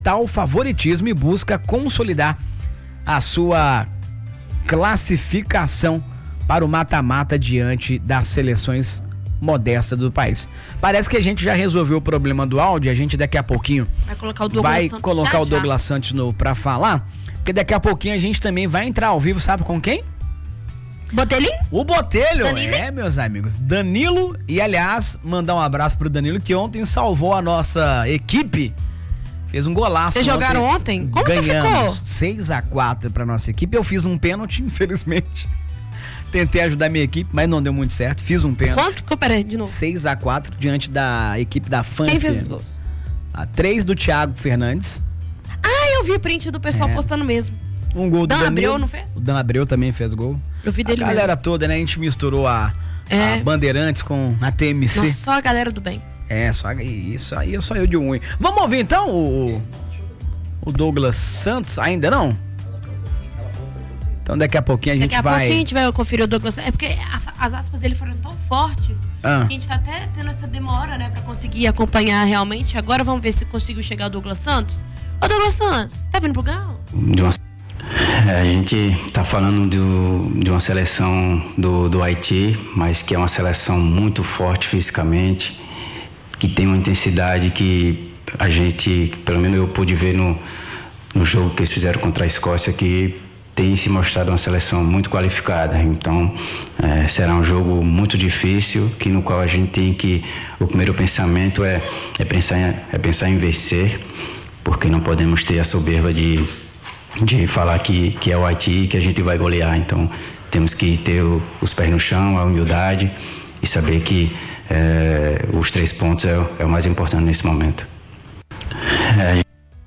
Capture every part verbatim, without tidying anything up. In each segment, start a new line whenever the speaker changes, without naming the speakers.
tal favoritismo e busca consolidar a sua classificação para o mata-mata diante das seleções modestas do país. Parece que a gente já resolveu o problema do áudio, a gente daqui a pouquinho
vai colocar o Douglas
vai
Santos,
colocar
já,
o Douglas já. Santos no, pra falar, porque daqui a pouquinho a gente também vai entrar ao vivo, sabe com quem?
Botelinho?
O Botelho,
Danilo?
é, meus amigos. Danilo, e aliás, mandar um abraço pro Danilo, que ontem salvou a nossa equipe. Fez um golaço.
Vocês jogaram ontem? Como
Ganhamos
que ficou?
seis a quatro pra nossa equipe. Eu fiz um pênalti, infelizmente. Tentei ajudar minha equipe, mas não deu muito certo. Fiz um pênalti.
Quanto ficou? Peraí, de novo.
seis a quatro diante da equipe da F A N.
Quem fez os gols?
A três do Thiago Fernandes.
Ah, eu vi o print do pessoal
É.
postando mesmo.
Um gol do
Dan
Danilo.
Abreu não fez?
O Dan Abreu também fez gol.
Eu vi dele
A galera
mesmo.
toda, né? A gente misturou a,
É.
a Bandeirantes com a T M C.
Nossa, só a galera do bem.
É, só isso aí, eu só eu de um. Vamos ouvir então o, o Douglas Santos? Ainda não? Então daqui a pouquinho a gente
Daqui a
vai...
pouquinho a gente vai conferir o Douglas. É porque a- as aspas dele foram tão fortes
Ah.
que a gente tá até tendo essa demora, né, pra conseguir acompanhar realmente. Agora vamos ver se conseguiu chegar o Douglas Santos. Ô, Douglas Santos, tá vindo pro Galo?
De uma- É, a gente está falando do, de uma seleção do, do Haiti, mas que é uma seleção muito forte fisicamente, que tem uma intensidade que a gente, pelo menos eu pude ver no, no jogo que eles fizeram contra a Escócia, que tem se mostrado uma seleção muito qualificada. Então, é, será um jogo muito difícil, que no qual a gente tem que... O primeiro pensamento é, é, pensar, em, é pensar em vencer, porque não podemos ter a soberba de... de falar que, que é o Haiti, que a gente vai golear. Então temos que ter o, os pés no chão, a humildade e saber que é, os três pontos é, é o mais importante nesse momento. É,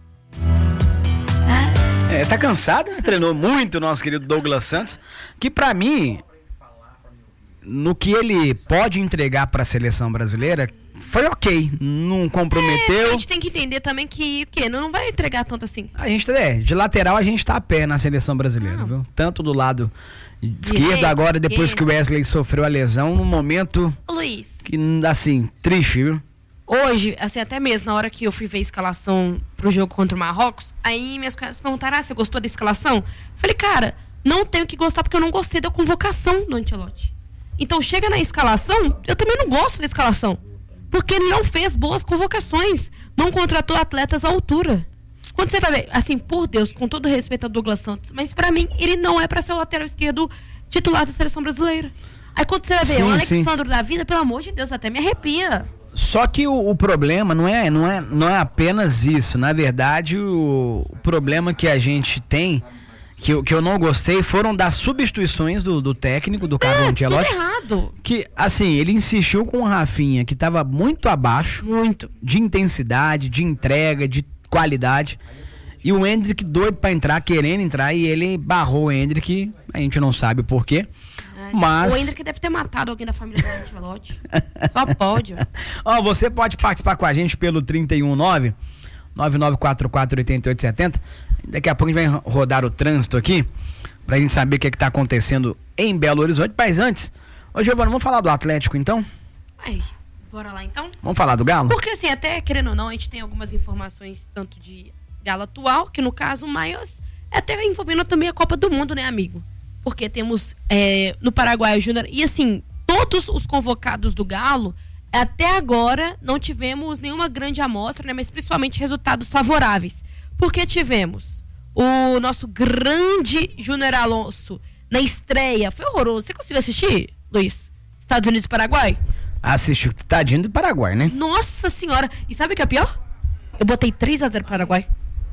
É, tá cansado, né? Treinou muito o nosso querido Douglas Santos, que pra mim, no que ele pode entregar pra seleção brasileira, foi ok, não comprometeu.
É, a gente tem que entender também que o quê? Não, não vai entregar tanto assim.
A gente, é, de lateral a gente tá a pé na seleção brasileira,
Não.
viu? Tanto do lado esquerdo,
Direito,
agora depois
esquerdo.
que o Wesley sofreu a lesão, num momento
Ô, Luiz,
que, assim, triste, viu?
hoje, assim, até mesmo na hora que eu fui ver a escalação pro jogo contra o Marrocos, aí minhas colegas perguntaram, ah, você gostou da escalação? Falei, cara, não tenho que gostar porque eu não gostei da convocação do Ancelotti. Então, chega na escalação, eu também não gosto da escalação. Porque ele não fez boas convocações, não contratou atletas à altura. Quando você vai ver, assim, por Deus, com todo respeito ao Douglas Santos, mas pra mim, ele não é pra ser o lateral esquerdo titular da seleção brasileira. Aí quando você vai ver
Sim,
o
sim.
Alexandre da vida, pelo amor de Deus, até me arrepia.
Só que o, o problema não é, não, é, não é apenas isso. Na verdade, o, o problema que a gente tem, que eu, que eu não gostei, foram das substituições do, do técnico, do Carlo
É, tudo
Ancelotti.
errado.
Que, assim, ele insistiu com o Rafinha, que estava muito abaixo
Muito.
de intensidade, de entrega, de qualidade. E o Endrick doido pra entrar, querendo entrar, e ele barrou o Endrick, a gente não sabe o porquê. Mas...
O Hendrick deve ter matado alguém da família do Ancelotti. Só pode.
Ó, você pode participar com a gente pelo trinta e um nove, nove nove quatro quatro, oito oito sete zero. Daqui a pouco a gente vai rodar o trânsito aqui, pra gente saber o que é que tá acontecendo em Belo Horizonte. Mas antes, ô Giovana, vamos falar do Atlético então?
Aí, bora lá então?
Vamos falar do Galo?
Porque assim, até querendo ou não, a gente tem algumas informações tanto de Galo atual, que no caso, mas até envolvendo também a Copa do Mundo, né, amigo? Porque temos é, no Paraguai o Júnior, e assim, todos os convocados do Galo, até agora não tivemos nenhuma grande amostra, né, mas principalmente resultados favoráveis. Porque tivemos o nosso grande Júnior Alonso na estreia, foi horroroso. Você conseguiu assistir, Luiz? Estados Unidos e Paraguai?
Assistiu, tadinho do Paraguai, né?
Nossa senhora! E sabe o que é pior? Eu botei três a zero Paraguai.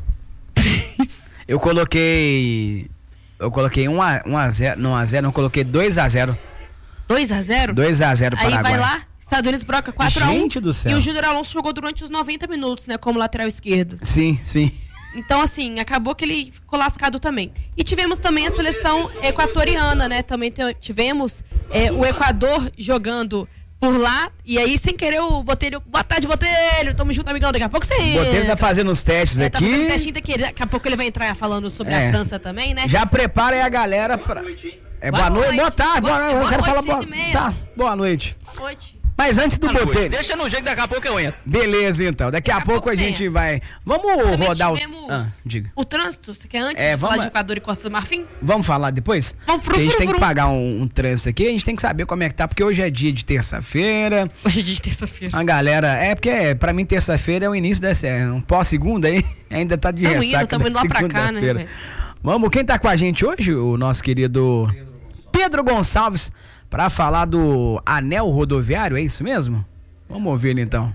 Eu coloquei... Eu coloquei um a zero, não um a zero, não, coloquei dois a zero.
dois a zero?
dois a zero
Aí
Paraguai.
vai lá, Estados Unidos broca quatro a um.
Gente do céu.
E o Júnior Alonso jogou durante os noventa minutos, né, como lateral esquerdo.
Sim, sim.
Então, assim, acabou que ele ficou lascado também. E tivemos também a seleção equatoriana, né? Também tivemos é, o Equador jogando por lá. E aí, sem querer, o Botelho... Boa tarde, Botelho! Tamo junto, amigão. Daqui a pouco você...
O Botelho tá fazendo os testes
é,
aqui.
Tá fazendo testinho daqui. Daqui a pouco ele vai entrar falando sobre
É.
a França também, né?
Já prepara aí a galera pra... É boa,
Boa
noite,
noite.
boa tarde, boa
Boa-
noite. Eu
boa
quero
noite,
falar boa...
seis e meia.
Tá, boa noite.
Boa noite.
Mas antes do Botelho...
Deixa no jeito, daqui a pouco eu entro.
Beleza, então. Daqui, daqui a, pouco, pouco a gente vai... Vamos
Também
rodar o...
Ah,
diga.
O trânsito, você quer antes
é,
de
vamos...
falar de Equador e Costa do Marfim?
Vamos falar depois?
Vamos, fru,
porque a gente
fru,
tem
fru.
que pagar um, um trânsito aqui, a gente tem que saber como é que tá, porque hoje é dia de terça-feira.
Hoje é dia de terça-feira.
A galera... É, porque pra mim terça-feira é o início dessa... É um pós-segunda aí, ainda tá de
tamo
ressaca
indo, tamo indo lá pra cá, né, véio?
Vamos, quem tá com a gente hoje? O nosso querido Pedro Gonçalves, pra falar do anel rodoviário, é isso mesmo? Vamos ouvir ele então.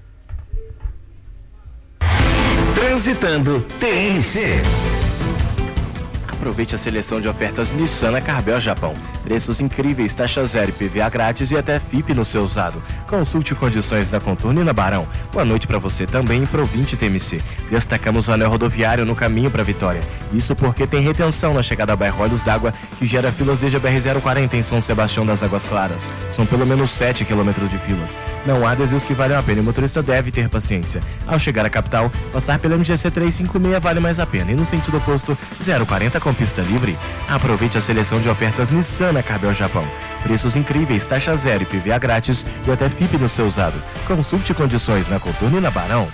Transitando T N C.
Aproveite a seleção de ofertas Nissan na Carbel Japão. Preços incríveis, taxa zero, I P V A grátis e até F I P no seu usado. Consulte condições na Contorno e na Barão. Boa noite para você também em Provinte T M C. Destacamos o anel rodoviário no caminho para Vitória. Isso porque tem retenção na chegada a bairro Olhos d'Água, que gera filas desde a B R zero quarenta em São Sebastião das Águas Claras. São pelo menos sete quilômetros de filas. Não há desvios que valem a pena e o motorista deve ter paciência. Ao chegar à capital, passar pela M G C trezentos e cinquenta e seis vale mais a pena. E no sentido oposto, zero quarenta com pista livre. Aproveite a seleção de ofertas Nissan na Carbel Japão. Preços incríveis, taxa zero, I P V A grátis e até F I P no seu usado. Consulte condições na Contorno e na Barão.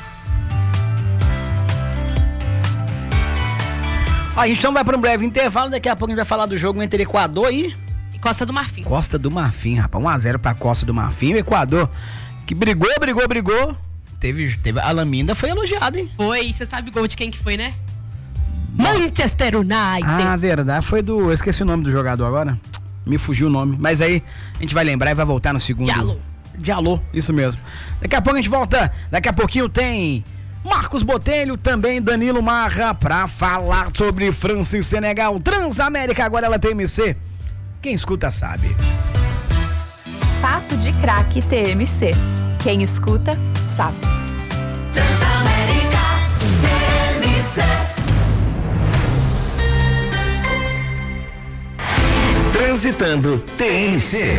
A gente então vai para um breve intervalo, daqui a pouco a gente vai falar do jogo entre Equador e...
e Costa do Marfim.
Costa do Marfim, rapaz, um a zero pra Costa do Marfim. O Equador, que brigou, brigou, brigou. Teve, teve, a Laminda foi elogiada, hein?
Foi, você sabe o gol de quem que foi, né? Manchester United.
Ah, verdade, foi do... Eu esqueci o nome do jogador agora. Me fugiu o nome. Mas aí a gente vai lembrar e vai voltar no segundo.
Diallo.
Diallo, isso mesmo. Daqui a pouco a gente volta. Daqui a pouquinho tem Marcos Botelho, também Danilo Marra, pra falar sobre França e Senegal. Transamérica, agora ela tem M C. Quem escuta sabe.
Papo de Craque T M C. Quem escuta sabe.
Transamérica T M C. Transitando T N C.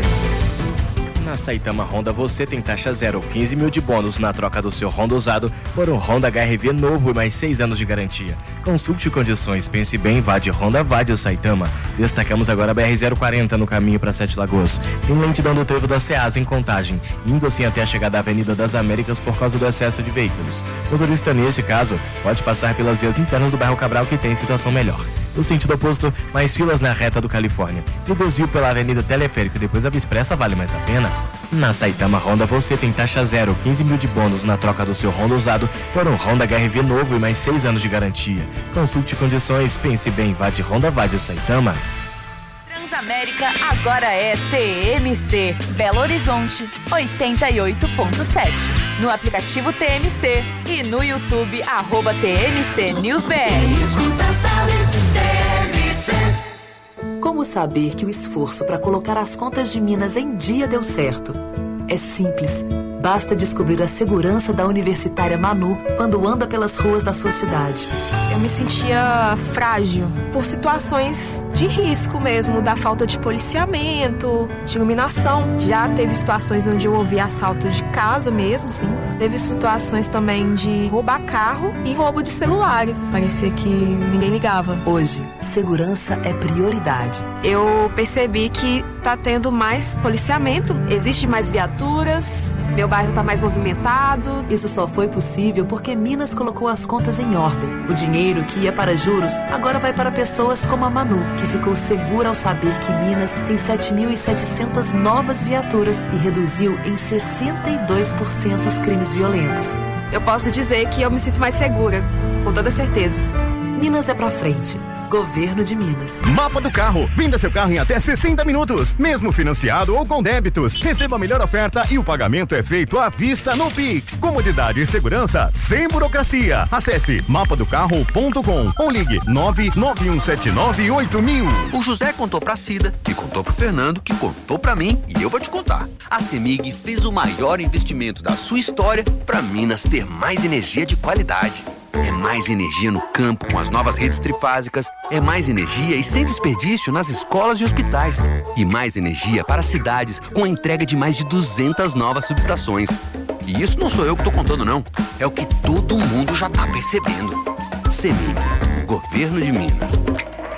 Na Saitama Honda você tem taxa zero ou quinze mil de bônus na troca do seu Honda usado por um Honda H R V novo e mais seis anos de garantia. Consulte condições, pense bem, vá de Honda, vá de Saitama. Destacamos agora a B R zero quarenta no caminho para Sete Lagoas. Tem lentidão do trevo da Ceasa em Contagem, indo assim até a chegada à Avenida das Américas por causa do excesso de veículos. Motorista, neste caso, pode passar pelas vias internas do bairro Cabral que tem situação melhor. No sentido oposto, mais filas na reta do Califórnia. E o desvio pela Avenida Teleférico e depois a Expressa vale mais a pena? Na Saitama Honda você tem taxa zero, quinze mil de bônus na troca do seu Honda usado por um Honda H R V novo e mais seis anos de garantia. Consulte condições, pense bem, vá de Honda, vá de Saitama.
Transamérica agora é T M C. Belo Horizonte, oitenta e oito ponto sete. No aplicativo T M C e no YouTube, arroba T M C News B R.
Escuta, sabe, T M C.
Como saber que o esforço para colocar as contas de Minas em dia deu certo? É simples. Basta descobrir a segurança da universitária Manu quando anda pelas ruas da sua cidade.
Eu me sentia frágil por situações de risco mesmo, da falta de policiamento, de iluminação. Já teve situações onde eu ouvi assalto de casa mesmo, sim. Teve situações também de roubar carro e roubo de celulares. Parecia que ninguém ligava.
Hoje, segurança é prioridade.
Eu percebi que tá tendo mais policiamento, existe mais viaturas, meu bairro tá mais movimentado.
Isso só foi possível porque Minas colocou as contas em ordem. O dinheiro que ia para juros agora vai para pessoas como a Manu, que ficou segura ao saber que Minas tem sete mil e setecentas novas viaturas e reduziu em sessenta e dois por cento os crimes violentos.
Eu posso dizer que eu me sinto mais segura, com toda certeza.
Minas é pra frente. Governo de Minas.
Mapa do Carro. Venda seu carro em até sessenta minutos, mesmo financiado ou com débitos. Receba a melhor oferta e o pagamento é feito à vista no Pix. Comodidade e segurança sem burocracia. Acesse mapa do carro ponto com ou ligue nove nove um sete nove oito mil.
O José contou pra Cida, que contou pro Fernando, que contou pra mim e eu vou te contar. A CEMIG fez o maior investimento da sua história pra Minas ter mais energia de qualidade. É mais energia no campo com as novas redes trifásicas, é mais energia e sem desperdício nas escolas e hospitais, e mais energia para cidades com a entrega de mais de duzentas novas subestações. E isso não sou eu que tô contando não, é o que todo mundo já tá percebendo. CEMIG, Governo de Minas.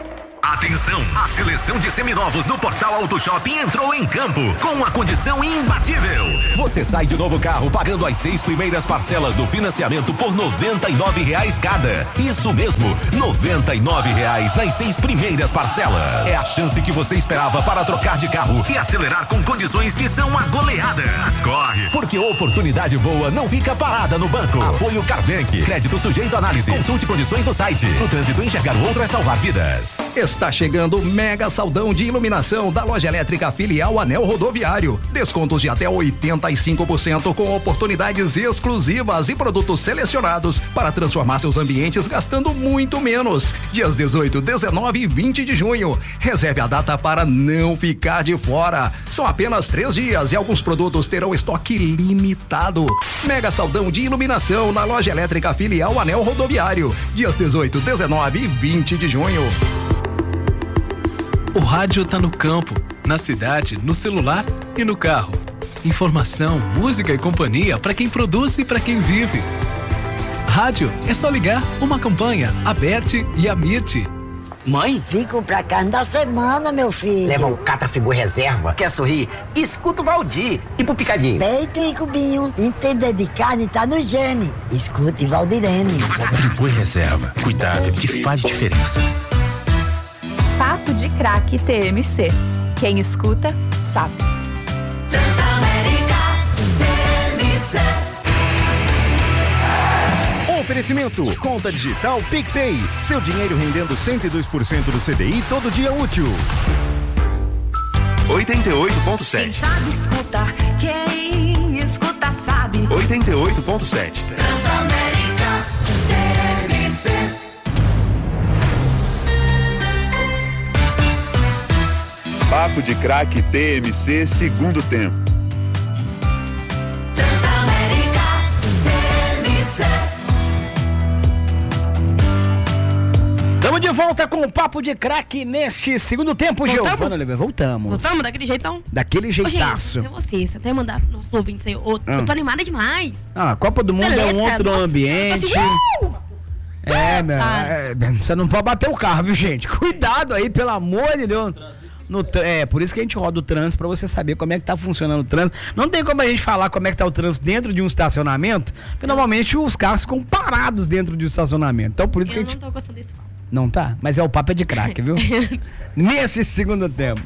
Atenção, a seleção de seminovos do Portal Auto Shopping entrou em campo com uma condição imbatível. Você sai de novo carro pagando as seis primeiras parcelas do financiamento por noventa e nove reais cada. Isso mesmo, noventa e nove reais nas seis primeiras parcelas. É a chance que você esperava para trocar de carro e acelerar com condições que são a goleada. Mas corre, porque oportunidade boa não fica parada no banco. Apoio Carbank, crédito sujeito à análise. Consulte condições no site. No trânsito, enxergar o outro é salvar vidas.
Está chegando o mega saldão de iluminação da Loja Elétrica Filial Anel Rodoviário. Descontos de até oitenta e cinco por cento com oportunidades exclusivas e produtos selecionados para transformar seus ambientes gastando muito menos. Dias dezoito, dezenove e vinte de junho. Reserve a data para não ficar de fora. São apenas três dias e alguns produtos terão estoque limitado. Mega saldão de iluminação na Loja Elétrica Filial Anel Rodoviário. Dias dezoito, dezenove e vinte de junho.
O rádio tá no campo, na cidade, no celular e no carro. Informação, música e companhia para quem produz e para quem vive. Rádio é só ligar uma campanha, Aberte e Amirte.
Mãe? Vim comprar carne da semana, meu filho.
Leva o Catrafigu Reserva. Quer sorrir? Escuta o Valdir. E pro Picadinho?
Peito e cubinho. Entender de carne tá no gene. Escute Valdirene.
Catrafigu Reserva. Cuidado que faz diferença.
Papo de Craque T M C. Quem escuta, sabe.
Transamérica T M C.
Oferecimento, conta digital PicPay. Seu dinheiro rendendo cento e dois por cento do C D I todo dia útil.
oitenta e oito ponto
Quem
sete.
sabe escutar, quem escuta sabe.
oitenta e oito ponto sete.
Transamérica T M C.
Papo de Craque T M C, segundo tempo.
Transamérica T M C.
Estamos de volta com o Papo de Craque neste segundo tempo, Giovana Oliveira. Voltamos.
Voltamos daquele jeitão?
Daquele jeitaço.
Ô, gente, você, você até mandar pros nossos ouvintes aí. Ô,
Ah.
Eu tô animada demais.
Ah, a Copa do Mundo é um
Elétrica,
outro
nossa,
ambiente.
eu tô assim, uh!
É, meu,
Ah.
é, você não pode bater o carro, viu, gente? Cuidado aí, pelo amor de Deus. No, tr- é, por isso que a gente roda o trânsito, pra você saber como é que tá funcionando o trânsito. Não tem como a gente falar como é que tá o trânsito dentro de um estacionamento, porque normalmente os carros ficam parados dentro de um estacionamento. Então por isso que a
Eu
gente...
não tô gostando desse papo.
Não tá? Mas é o papo é de craque, viu? Nesse segundo tempo.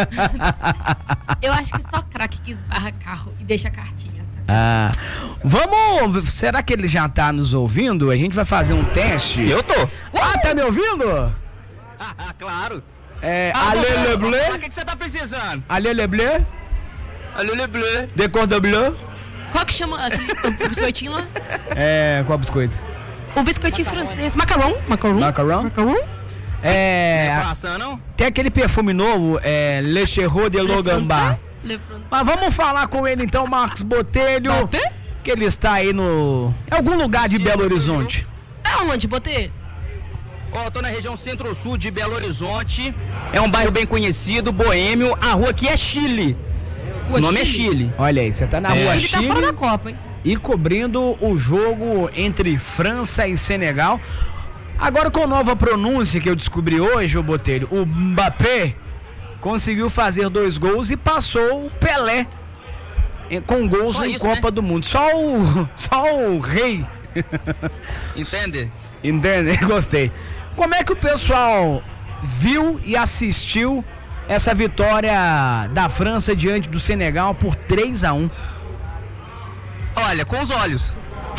Eu acho que só craque que esbarra carro e deixa a cartinha.
Ah, vamos, será que ele já tá nos ouvindo? A gente vai fazer um teste.
Eu tô.
Ah, tá me ouvindo?
Ah, claro.
É,
Ah,
Alê
doutor,
Leblé?
O que que você tá precisando?
Alê Leblé?
Alê Leblé.
De Cordon Bleu?
Qual que chama aquele, o biscoitinho lá?
É, qual biscoito?
O biscoitinho francês. Macaron? Macaron?
Macaron?
Macaron?
É.
Não é croissant, não?
Tem aquele perfume novo, é Le Cherreau de Logambá. Mas vamos falar com ele então, Marcos Botelho. Que ele está aí no. Em algum lugar de Belo Horizonte.
Tá onde, Botelho?
Ó, tô na região centro-sul de Belo Horizonte. É um bairro bem conhecido, boêmio. A rua aqui é Chile.
Rua
o nome é
Chile?
Chile.
Olha aí, você tá na
É.
rua
Ele tá
Chile.
fora da Copa, hein?
E cobrindo o jogo entre França e Senegal. Agora com nova pronúncia que eu descobri hoje, o Botelho, o Mbappé conseguiu fazer dois gols e passou o Pelé em- com gols
Só
em
isso,
Copa
né?
do Mundo. Só o, só o rei.
Entende?
Entende? Gostei. Como é que o pessoal viu e assistiu essa vitória da França diante do Senegal por três a um?
Olha, com os olhos.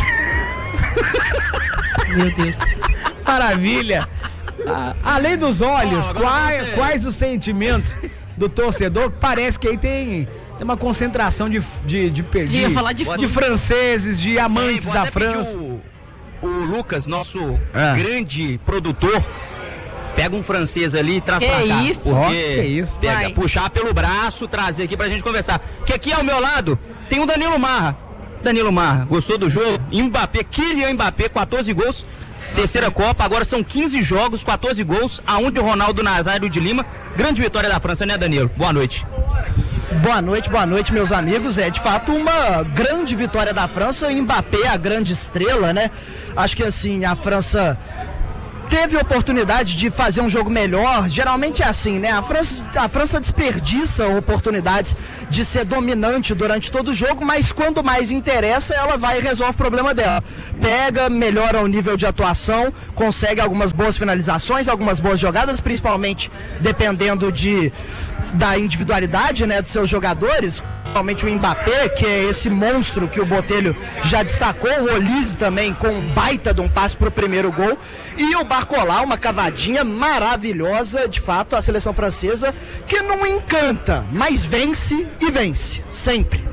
Meu Deus.
Maravilha! Ah, além dos olhos,
Ó, agora
quais,
você.
quais os sentimentos do torcedor? Parece que aí tem, tem uma concentração de, de, de, de,
Ia falar de
de
futebol.
franceses, de amantes
Ei, vou
da
até pedir
França.
O, o Lucas, nosso
Ah.
grande produtor, pega um francês ali e traz
Que
pra cá.
isso?
Ó,
Porque
que isso.
Pega,
Vai.
puxar pelo braço, trazer aqui pra gente conversar. Porque aqui ao meu lado tem o Danilo Marra. Danilo Marra, gostou do jogo? Mbappé, Kylian Mbappé, quatorze gols. Terceira Copa, agora são quinze jogos, quatorze gols, a um de Ronaldo Nazário de Lima. Grande vitória da França, né, Danilo? Boa noite.
Boa noite, boa noite, meus amigos. É de fato uma grande vitória da França. O Mbappé, a grande estrela, né? Acho que assim, a França teve oportunidade de fazer um jogo melhor. Geralmente é assim, né? A França, a França desperdiça oportunidades de ser dominante durante todo o jogo, mas quando mais interessa, ela vai e resolve o problema dela. Pega, melhora o nível de atuação, consegue algumas boas finalizações, algumas boas jogadas, principalmente dependendo de, da individualidade, né, dos seus jogadores. Principalmente o Mbappé, que é esse monstro que o Botelho já destacou, o Olise também com um baita de um passe para o primeiro gol, e o Barcola, uma cavadinha maravilhosa, de fato, a seleção francesa, que não encanta, mas vence e vence, sempre.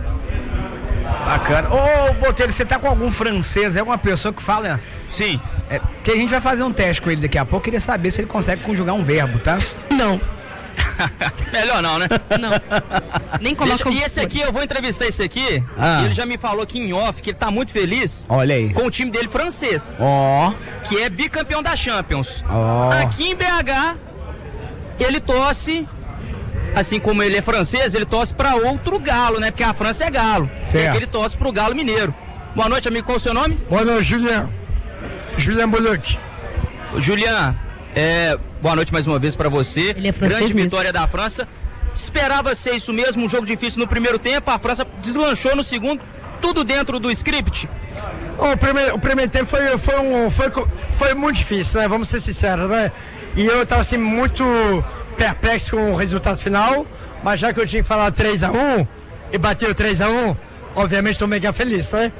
Bacana. Ô, Botelho, você tá com algum francês, é uma pessoa que fala...
Sim.
É, que a gente vai fazer um teste com ele daqui a pouco, queria saber se ele consegue conjugar um verbo, tá?
Não.
Melhor não, né?
Não. Nem coloca
Deixa, E esse aqui, eu vou entrevistar esse aqui.
Ah.
E ele já me falou aqui em off que ele tá muito feliz.
Olha aí.
Com o time dele francês.
Ó.
Oh. Que é bicampeão da Champions.
Ó. Oh.
Aqui em B H, ele torce, assim como ele é francês, ele torce pra outro galo, né? Porque a França é galo.
Certo.
E ele torce pro Galo Mineiro. Boa noite, amigo. Qual é o seu nome?
Boa noite, Julian. Julian Boluc.
Julian, é, boa noite mais uma vez pra você.
Ele é francês
Grande
mesmo.
vitória da França. Esperava ser isso mesmo, um jogo difícil no primeiro tempo. A França deslanchou no segundo, tudo dentro do script.
O primeiro, o primeiro tempo foi, foi, um, foi, foi muito difícil, né? Vamos ser sinceros, né? E eu tava assim muito perplexo com o resultado final, mas já que eu tinha que falar três a um e bateu três a um, obviamente estou mega feliz, né?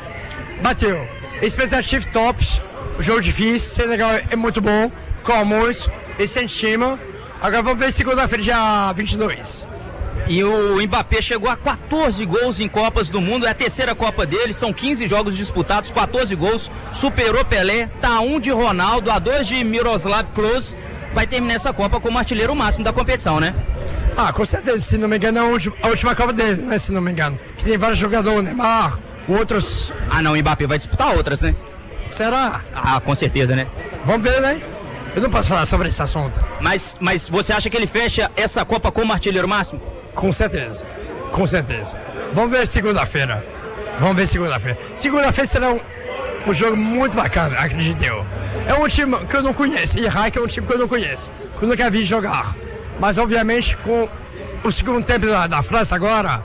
Bateu. Expectativa tops, jogo difícil, Senegal é muito bom, com muito, e sem estima. Agora vamos ver segunda-feira, dia vinte e dois.
E o Mbappé chegou a quatorze gols em Copas do Mundo, é a terceira Copa dele, são quinze jogos disputados, quatorze gols, superou Pelé, tá a um de Ronaldo, a dois de Miroslav Klose, vai terminar essa Copa como artilheiro máximo da competição, né?
Ah, com certeza, se não me engano é a última, a última Copa dele, né, se não me engano. Que tem vários jogadores, Neymar, outros...
Ah não, o Mbappé vai disputar outras, né?
Será?
Ah, com certeza, né?
Vamos ver, né? Eu não posso falar sobre esse assunto.
Mas, mas você acha que ele fecha essa Copa como artilheiro máximo?
Com certeza, com certeza. Vamos ver segunda-feira. Vamos ver segunda-feira. Segunda-feira será um, um jogo muito bacana, acredito eu. É um time que eu não conheço. Iraque é um time que eu não conheço, que eu nunca vi jogar. Mas, obviamente, com o segundo tempo da, da França agora,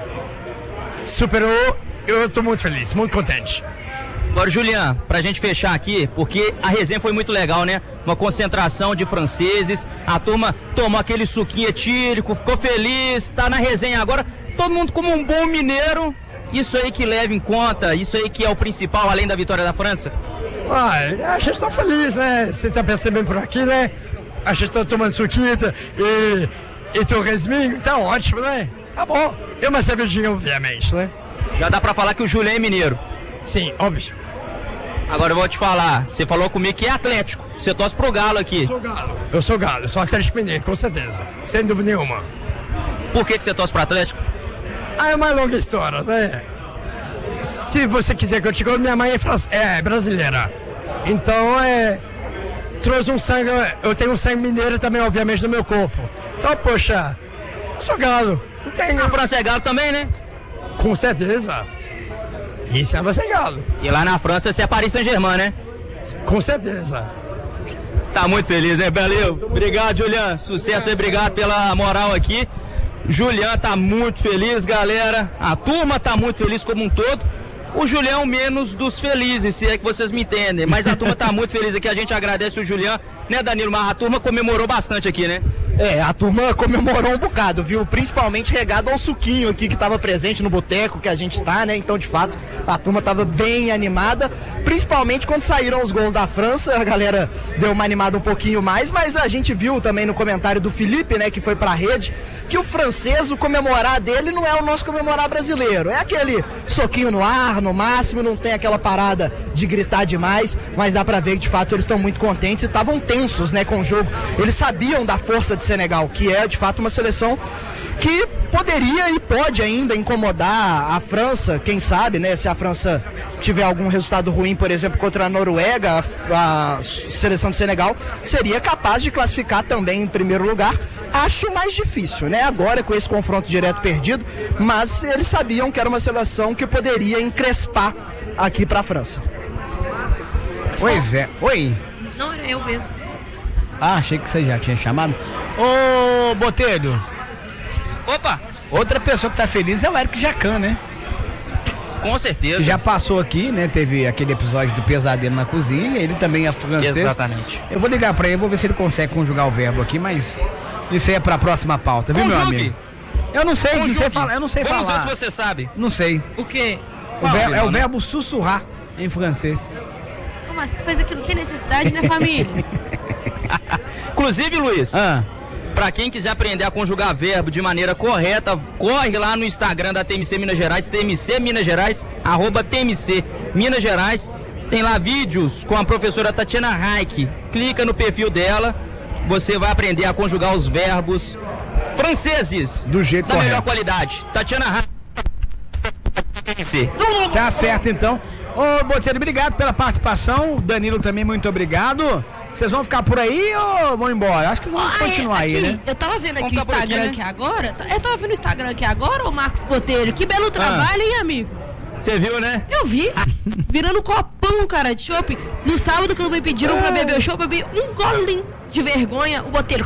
superou, eu estou muito feliz, muito contente.
Agora, Julian, pra gente fechar aqui, porque a resenha foi muito legal, né? Uma concentração de franceses, a turma tomou aquele suquinho etílico, ficou feliz, tá na resenha agora, todo mundo como um bom mineiro, isso aí que leva em conta, isso aí que é o principal, além da vitória da França?
Ah, a gente está feliz, né? Você tá percebendo por aqui, né? A gente tá tomando suquinho e, e torresminho, tá ótimo, né? Tá bom. E uma cervejinha, obviamente, né?
Já dá pra falar que o Julian é mineiro?
Sim, óbvio.
Agora eu vou te falar, você falou comigo que é Atlético, você torce pro Galo aqui.
Eu sou Galo. Eu sou Galo, eu sou Atlético Mineiro, com certeza. Sem dúvida nenhuma.
Por que, que você torce pro Atlético?
Ah, é uma longa história, né? Se você quiser que eu te conte, minha mãe é, fran- é brasileira. Então, é... trouxe um sangue... Eu tenho um sangue mineiro também, obviamente, no meu corpo. Então, poxa, eu sou Galo. Não tem...
A França é Galo também, né?
Com certeza. Isso é você Galo.
E lá na França você é Paris Saint-Germain, né?
Com certeza.
Tá muito feliz, né? Valeu. Obrigado, Julian. Sucesso aí, obrigado pela moral aqui. Julian tá muito feliz, galera. A turma tá muito feliz como um todo. O Julian é o menos dos felizes, se é que vocês me entendem. Mas a turma tá muito feliz aqui. A gente agradece o Julian, né, Danilo? Mas a turma comemorou bastante aqui, né?
É, a turma comemorou um bocado, viu? Principalmente regado ao suquinho aqui que estava presente no boteco que a gente tá, né? Então, de fato, a turma estava bem animada, principalmente quando saíram os gols da França, a galera deu uma animada um pouquinho mais, mas a gente viu também no comentário do Felipe, né, que foi pra rede, que o francês, o comemorar dele não é o nosso comemorar brasileiro, é aquele soquinho no ar, no máximo, não tem aquela parada de gritar demais, mas dá pra ver que, de fato, eles estão muito contentes e estavam tensos, né, com o jogo. Eles sabiam da força de Senegal, que é de fato uma seleção que poderia e pode ainda incomodar a França, quem sabe, né? Se a França tiver algum resultado ruim, por exemplo, contra a Noruega, a, a seleção de Senegal seria capaz de classificar também em primeiro lugar. Acho mais difícil, né? Agora com esse confronto direto perdido, mas eles sabiam que era uma seleção que poderia encrespar aqui para a França.
Pois é. Oi.
Não, era eu mesmo.
Ah, achei que você já tinha chamado. Ô, Botelho.
Opa!
Outra pessoa que tá feliz é o Eric Jacan, né?
Com certeza.
Que já passou aqui, né? Teve aquele episódio do Pesadelo na Cozinha, ele também é francês.
Exatamente.
Eu vou ligar pra ele, vou ver se ele consegue conjugar o verbo aqui, mas isso aí é pra próxima pauta, viu,
Conjugue.
meu amigo? Eu não sei, não sei falar, eu não sei
Vamos
falar.
ver se você sabe.
Não sei.
O quê?
O ver, é o verbo sussurrar em francês.
Umas coisas que não tem necessidade, né, família?
Inclusive, Luiz,
ah.
pra quem quiser aprender a conjugar verbo de maneira correta, corre lá no Instagram da T M C Minas Gerais, T M C Minas Gerais, arroba T M C Minas Gerais. Tem lá vídeos com a professora Tatiana Reich. Clica no perfil dela, você vai aprender a conjugar os verbos franceses
do jeito
da
correto.
melhor qualidade. Tatiana Reich.
Tá certo, então. Ô, Botelho, obrigado pela participação. Danilo também, muito obrigado. Vocês vão ficar por aí ou vão embora? Acho que vocês vão
Ah,
continuar
é,
aí,
aqui,
né?
Eu tava vendo aqui o
Vamos ficar por
Instagram
aqui,
aqui,
né?
agora. Eu tava vendo o Instagram aqui agora, ô Marcos Botelho. Que belo trabalho, hein, amigo?
Você viu, né?
Eu vi. Virando copão, cara, de chopp. No sábado, quando me pediram pra beber o chopp, eu bebi um golinho de vergonha. O Botelho...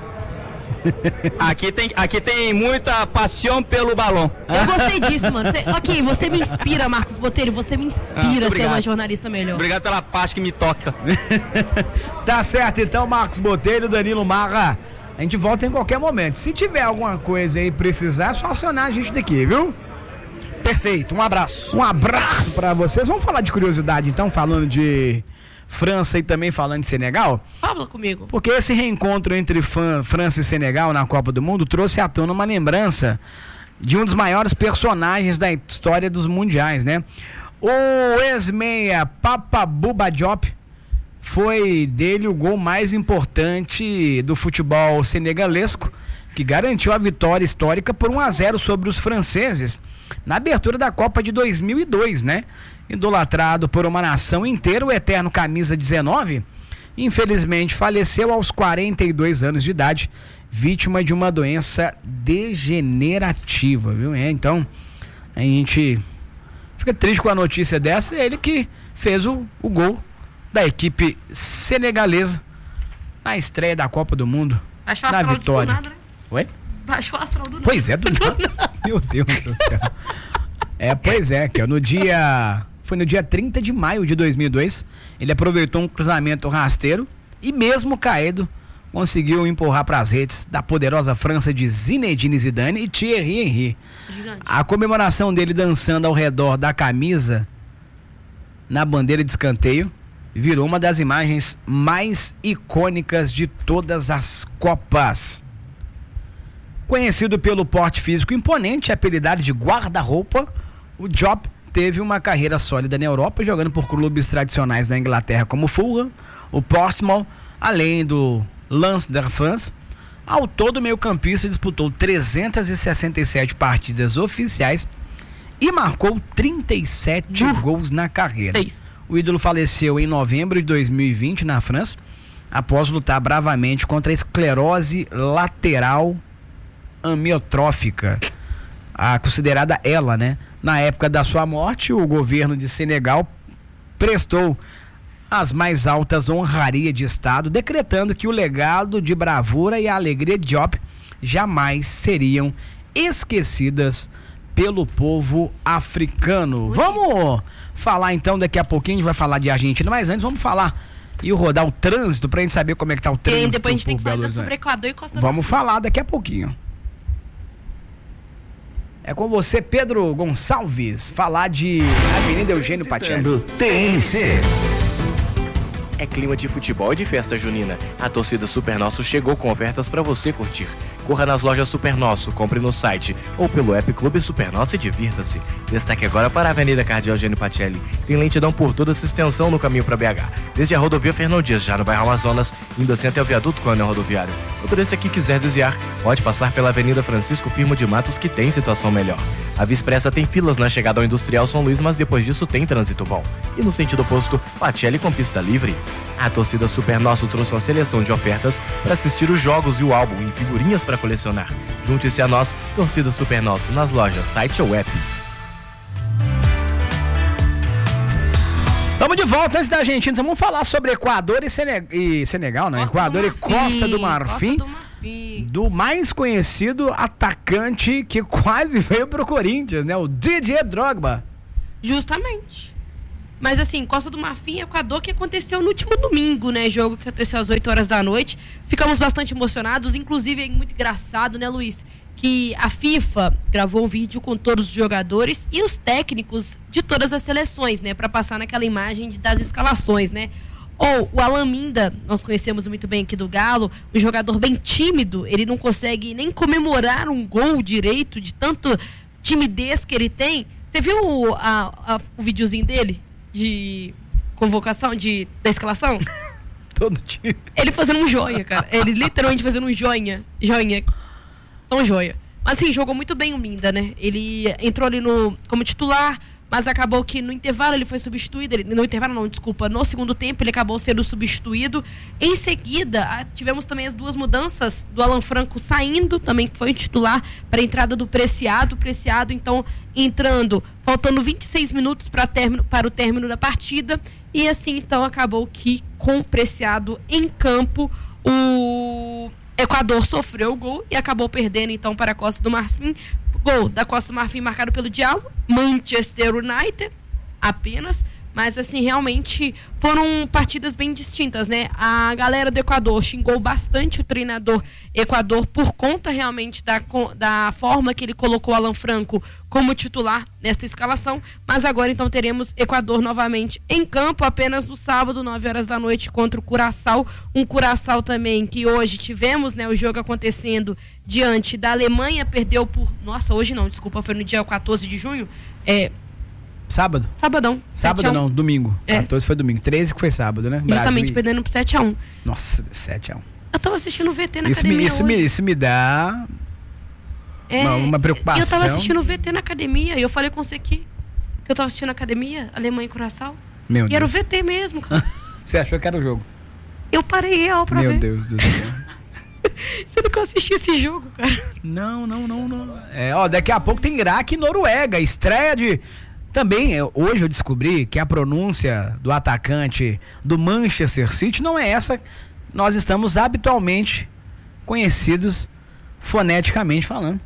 Aqui tem, aqui tem muita paixão pelo balão.
Eu gostei disso, mano. Você, ok, você me inspira, Marcos Botelho. Você me inspira
Ah,
a ser uma jornalista melhor.
Obrigado pela parte que me toca.
Tá certo, então, Marcos Botelho, Danilo Marra. A gente volta em qualquer momento. Se tiver alguma coisa aí precisar, é só acionar a gente daqui, viu?
Perfeito, um abraço.
Um abraço pra vocês. Vamos falar de curiosidade, então, falando de França e também falando de Senegal?
Fala comigo.
Porque esse reencontro entre fã, França e Senegal na Copa do Mundo trouxe à tona uma lembrança de um dos maiores personagens da história dos mundiais, né? O ex-meia Papa Bouba Diop foi dele o gol mais importante do futebol senegalesco, que garantiu a vitória histórica por um a zero sobre os franceses na abertura da Copa de dois mil e dois, né? Idolatrado por uma nação inteira, o eterno camisa dezenove, infelizmente faleceu aos quarenta e dois anos de idade, vítima de uma doença degenerativa, viu? É, então, a gente fica triste com a notícia dessa. É ele que fez o, o gol da equipe senegalesa na estreia da Copa do Mundo,
Baixou
na
astral
vitória.
do nada, né?
Oi?
Baixou o astral do nada.
Pois é, do nada. Meu Deus do céu. É, pois é, que é no dia... Foi no dia trinta de maio de dois mil e dois. Ele aproveitou um cruzamento rasteiro e, mesmo caído, conseguiu empurrar para as redes da poderosa França de Zinedine Zidane e Thierry Henry.
Gigante.
A comemoração dele dançando ao redor da camisa na bandeira de escanteio virou uma das imagens mais icônicas de todas as Copas. Conhecido pelo porte físico imponente e apelidado de guarda-roupa, o Diop teve uma carreira sólida na Europa, jogando por clubes tradicionais na Inglaterra como o Fulham, o Portsmouth, além do Lens da France. Ao todo, o meio-campista disputou trezentas e sessenta e sete partidas oficiais e marcou trinta e sete uh, gols na carreira.
É
O ídolo faleceu em novembro de dois mil e vinte na França, após lutar bravamente contra a esclerose lateral amiotrófica, a considerada ela, né? Na época da sua morte, o governo de Senegal prestou as mais altas honrarias de Estado, decretando que o legado de bravura e a alegria de Diop jamais seriam esquecidas pelo povo africano. Vamos falar então, daqui a pouquinho a gente vai falar de Argentina, mas antes vamos falar e rodar o trânsito pra gente saber como é que tá o trânsito.
E depois a gente tem que
Belo
falar
Horizonte.
sobre Equador e Costa do
Vamos falar daqui a pouquinho. É com você, Pedro Gonçalves, falar de Avenida Eugênio Pacheco.
T N C.
É clima de futebol e de festa junina. A torcida Super Nosso chegou com ofertas para você curtir. Corra nas lojas Super Nosso, compre no site ou pelo app Clube Super Nosso e divirta-se. Destaque agora para a Avenida Cardeal Eugênio Pacelli. Tem lentidão por toda essa extensão no caminho para B H. Desde a rodovia Fernão Dias, já no bairro Amazonas, indo assim até o viaduto com o anel rodoviário. O motorista que quiser desviar, pode passar pela Avenida Francisco Firmo de Matos, que tem situação melhor. A Via Expressa tem filas na chegada ao Industrial São Luís, mas depois disso tem trânsito bom. E no sentido oposto, Pacelli com pista livre. A torcida Super Nosso trouxe uma seleção de ofertas para assistir os jogos e o álbum em figurinhas para colecionar. Junte-se a nós, torcida Super Nosso, nas lojas, site ou app.
Estamos de volta antes da Argentina, então vamos falar sobre Equador e, Sene... e Senegal, não? Costa Equador e Costa do Marfim. Costa do Marfim. Do mais conhecido atacante que quase veio pro Corinthians, né? O Didier Drogba.
Justamente. Mas assim, Costa do Marfim e Equador, que aconteceu no último domingo, né? Jogo que aconteceu às oito horas da noite. Ficamos bastante emocionados, inclusive é muito engraçado, né, Luiz? Que a FIFA gravou um vídeo com todos os jogadores e os técnicos de todas as seleções, né? Para passar naquela imagem de, das escalações, né? Ou o Alan Minda, nós conhecemos muito bem aqui do Galo, um jogador bem tímido, ele não consegue nem comemorar um gol direito de tanto timidez que ele tem. Você viu o, a, a, o videozinho dele de convocação, de, da escalação?
Todo time.
Ele fazendo um joinha, cara. Ele literalmente fazendo um joinha. Joinha. São joia. Mas assim, jogou muito bem o Minda, né? Ele entrou ali no, como titular, mas acabou que no intervalo ele foi substituído. Ele, no intervalo não, desculpa. No segundo tempo ele acabou sendo substituído. Em seguida, tivemos também as duas mudanças do Alan Franco saindo, também que foi titular, para a entrada do Preciado. Preciado, então, entrando, faltando vinte e seis minutos para, término, para o término da partida. E assim, então, acabou que com o Preciado em campo, o Equador sofreu o gol e acabou perdendo, então, para a Costa do Marfim. Gol da Costa do Marfim marcado pelo Diallo, Manchester United, apenas. Mas, assim, realmente foram partidas bem distintas, né? A galera do Equador xingou bastante o treinador Equador por conta, realmente, da, da forma que ele colocou o Alan Franco como titular nesta escalação. Mas agora, então, teremos Equador novamente em campo, apenas no sábado, nove horas da noite, contra o Curaçao. Um Curaçao também que hoje tivemos, né, o jogo acontecendo diante da Alemanha. Perdeu por... Nossa, hoje não, desculpa, foi no dia quatorze de junho. É...
Sábado?
Sabadão.
Sábado não, domingo.
É.
quatorze foi domingo. treze que foi sábado, né?
Justamente,
Brasil e...
perdendo por sete a um.
Nossa, sete a um.
Eu tava assistindo o V T na
isso
academia
me, isso
hoje.
Me, isso me dá
é,
uma, uma preocupação.
Eu tava assistindo o V T na academia e eu falei com você aqui que eu tava assistindo a academia, Alemanha e Curaçao.
Meu
e
Deus.
era o V T mesmo, cara.
Você achou que era o jogo?
Eu parei real pra
Meu
ver.
Meu Deus do céu.
Você nunca assistiu esse jogo, cara?
Não, não, não, não. É, ó, daqui a pouco tem Iraque e Noruega, estreia de... Também, hoje eu descobri que a pronúncia do atacante do Manchester City não é essa. Nós estamos habitualmente conhecidos foneticamente falando.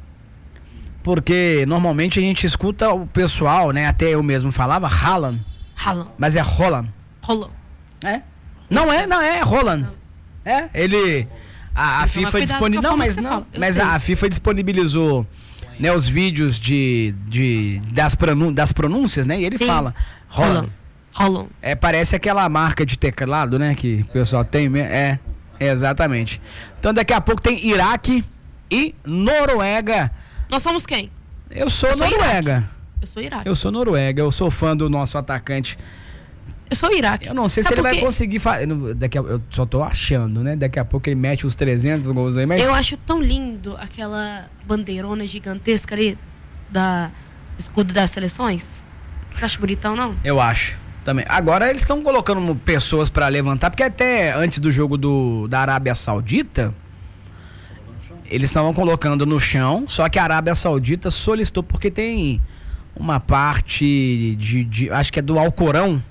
Porque normalmente a gente escuta o pessoal, né? Até eu mesmo falava Haaland.
Haaland.
Mas é Holland.
Holland.
É? Não é, não é Holland. Não. É, ele... A, a FIFA disponibilizou... Não, mas, não, mas a, a FIFA disponibilizou... Né, os vídeos de, de das, pronun, das pronúncias, né? E ele Sim. fala Holland.
Holland.
É, parece aquela marca de teclado, né? Que o pessoal tem. É, é, exatamente. Então daqui a pouco tem Iraque e Noruega.
Nós somos quem?
Eu sou,
eu sou
Noruega.
Iraque. Eu sou Iraque.
Eu sou Noruega. Eu sou fã do nosso atacante.
Eu sou Iraque.
Eu não sei
Sabe
se ele vai
quê?
conseguir fazer. Daqui a, eu só tô achando, né? Daqui a pouco ele mete os trezentos gols aí, mas...
Eu acho tão lindo aquela bandeirona gigantesca ali da escudo das seleções. Você acha bonitão, não?
Eu acho. Também. Agora eles estão colocando pessoas pra levantar, porque até antes do jogo do, da Arábia Saudita, eles estavam colocando no chão, só que a Arábia Saudita solicitou, porque tem uma parte de, de acho que é do Alcorão,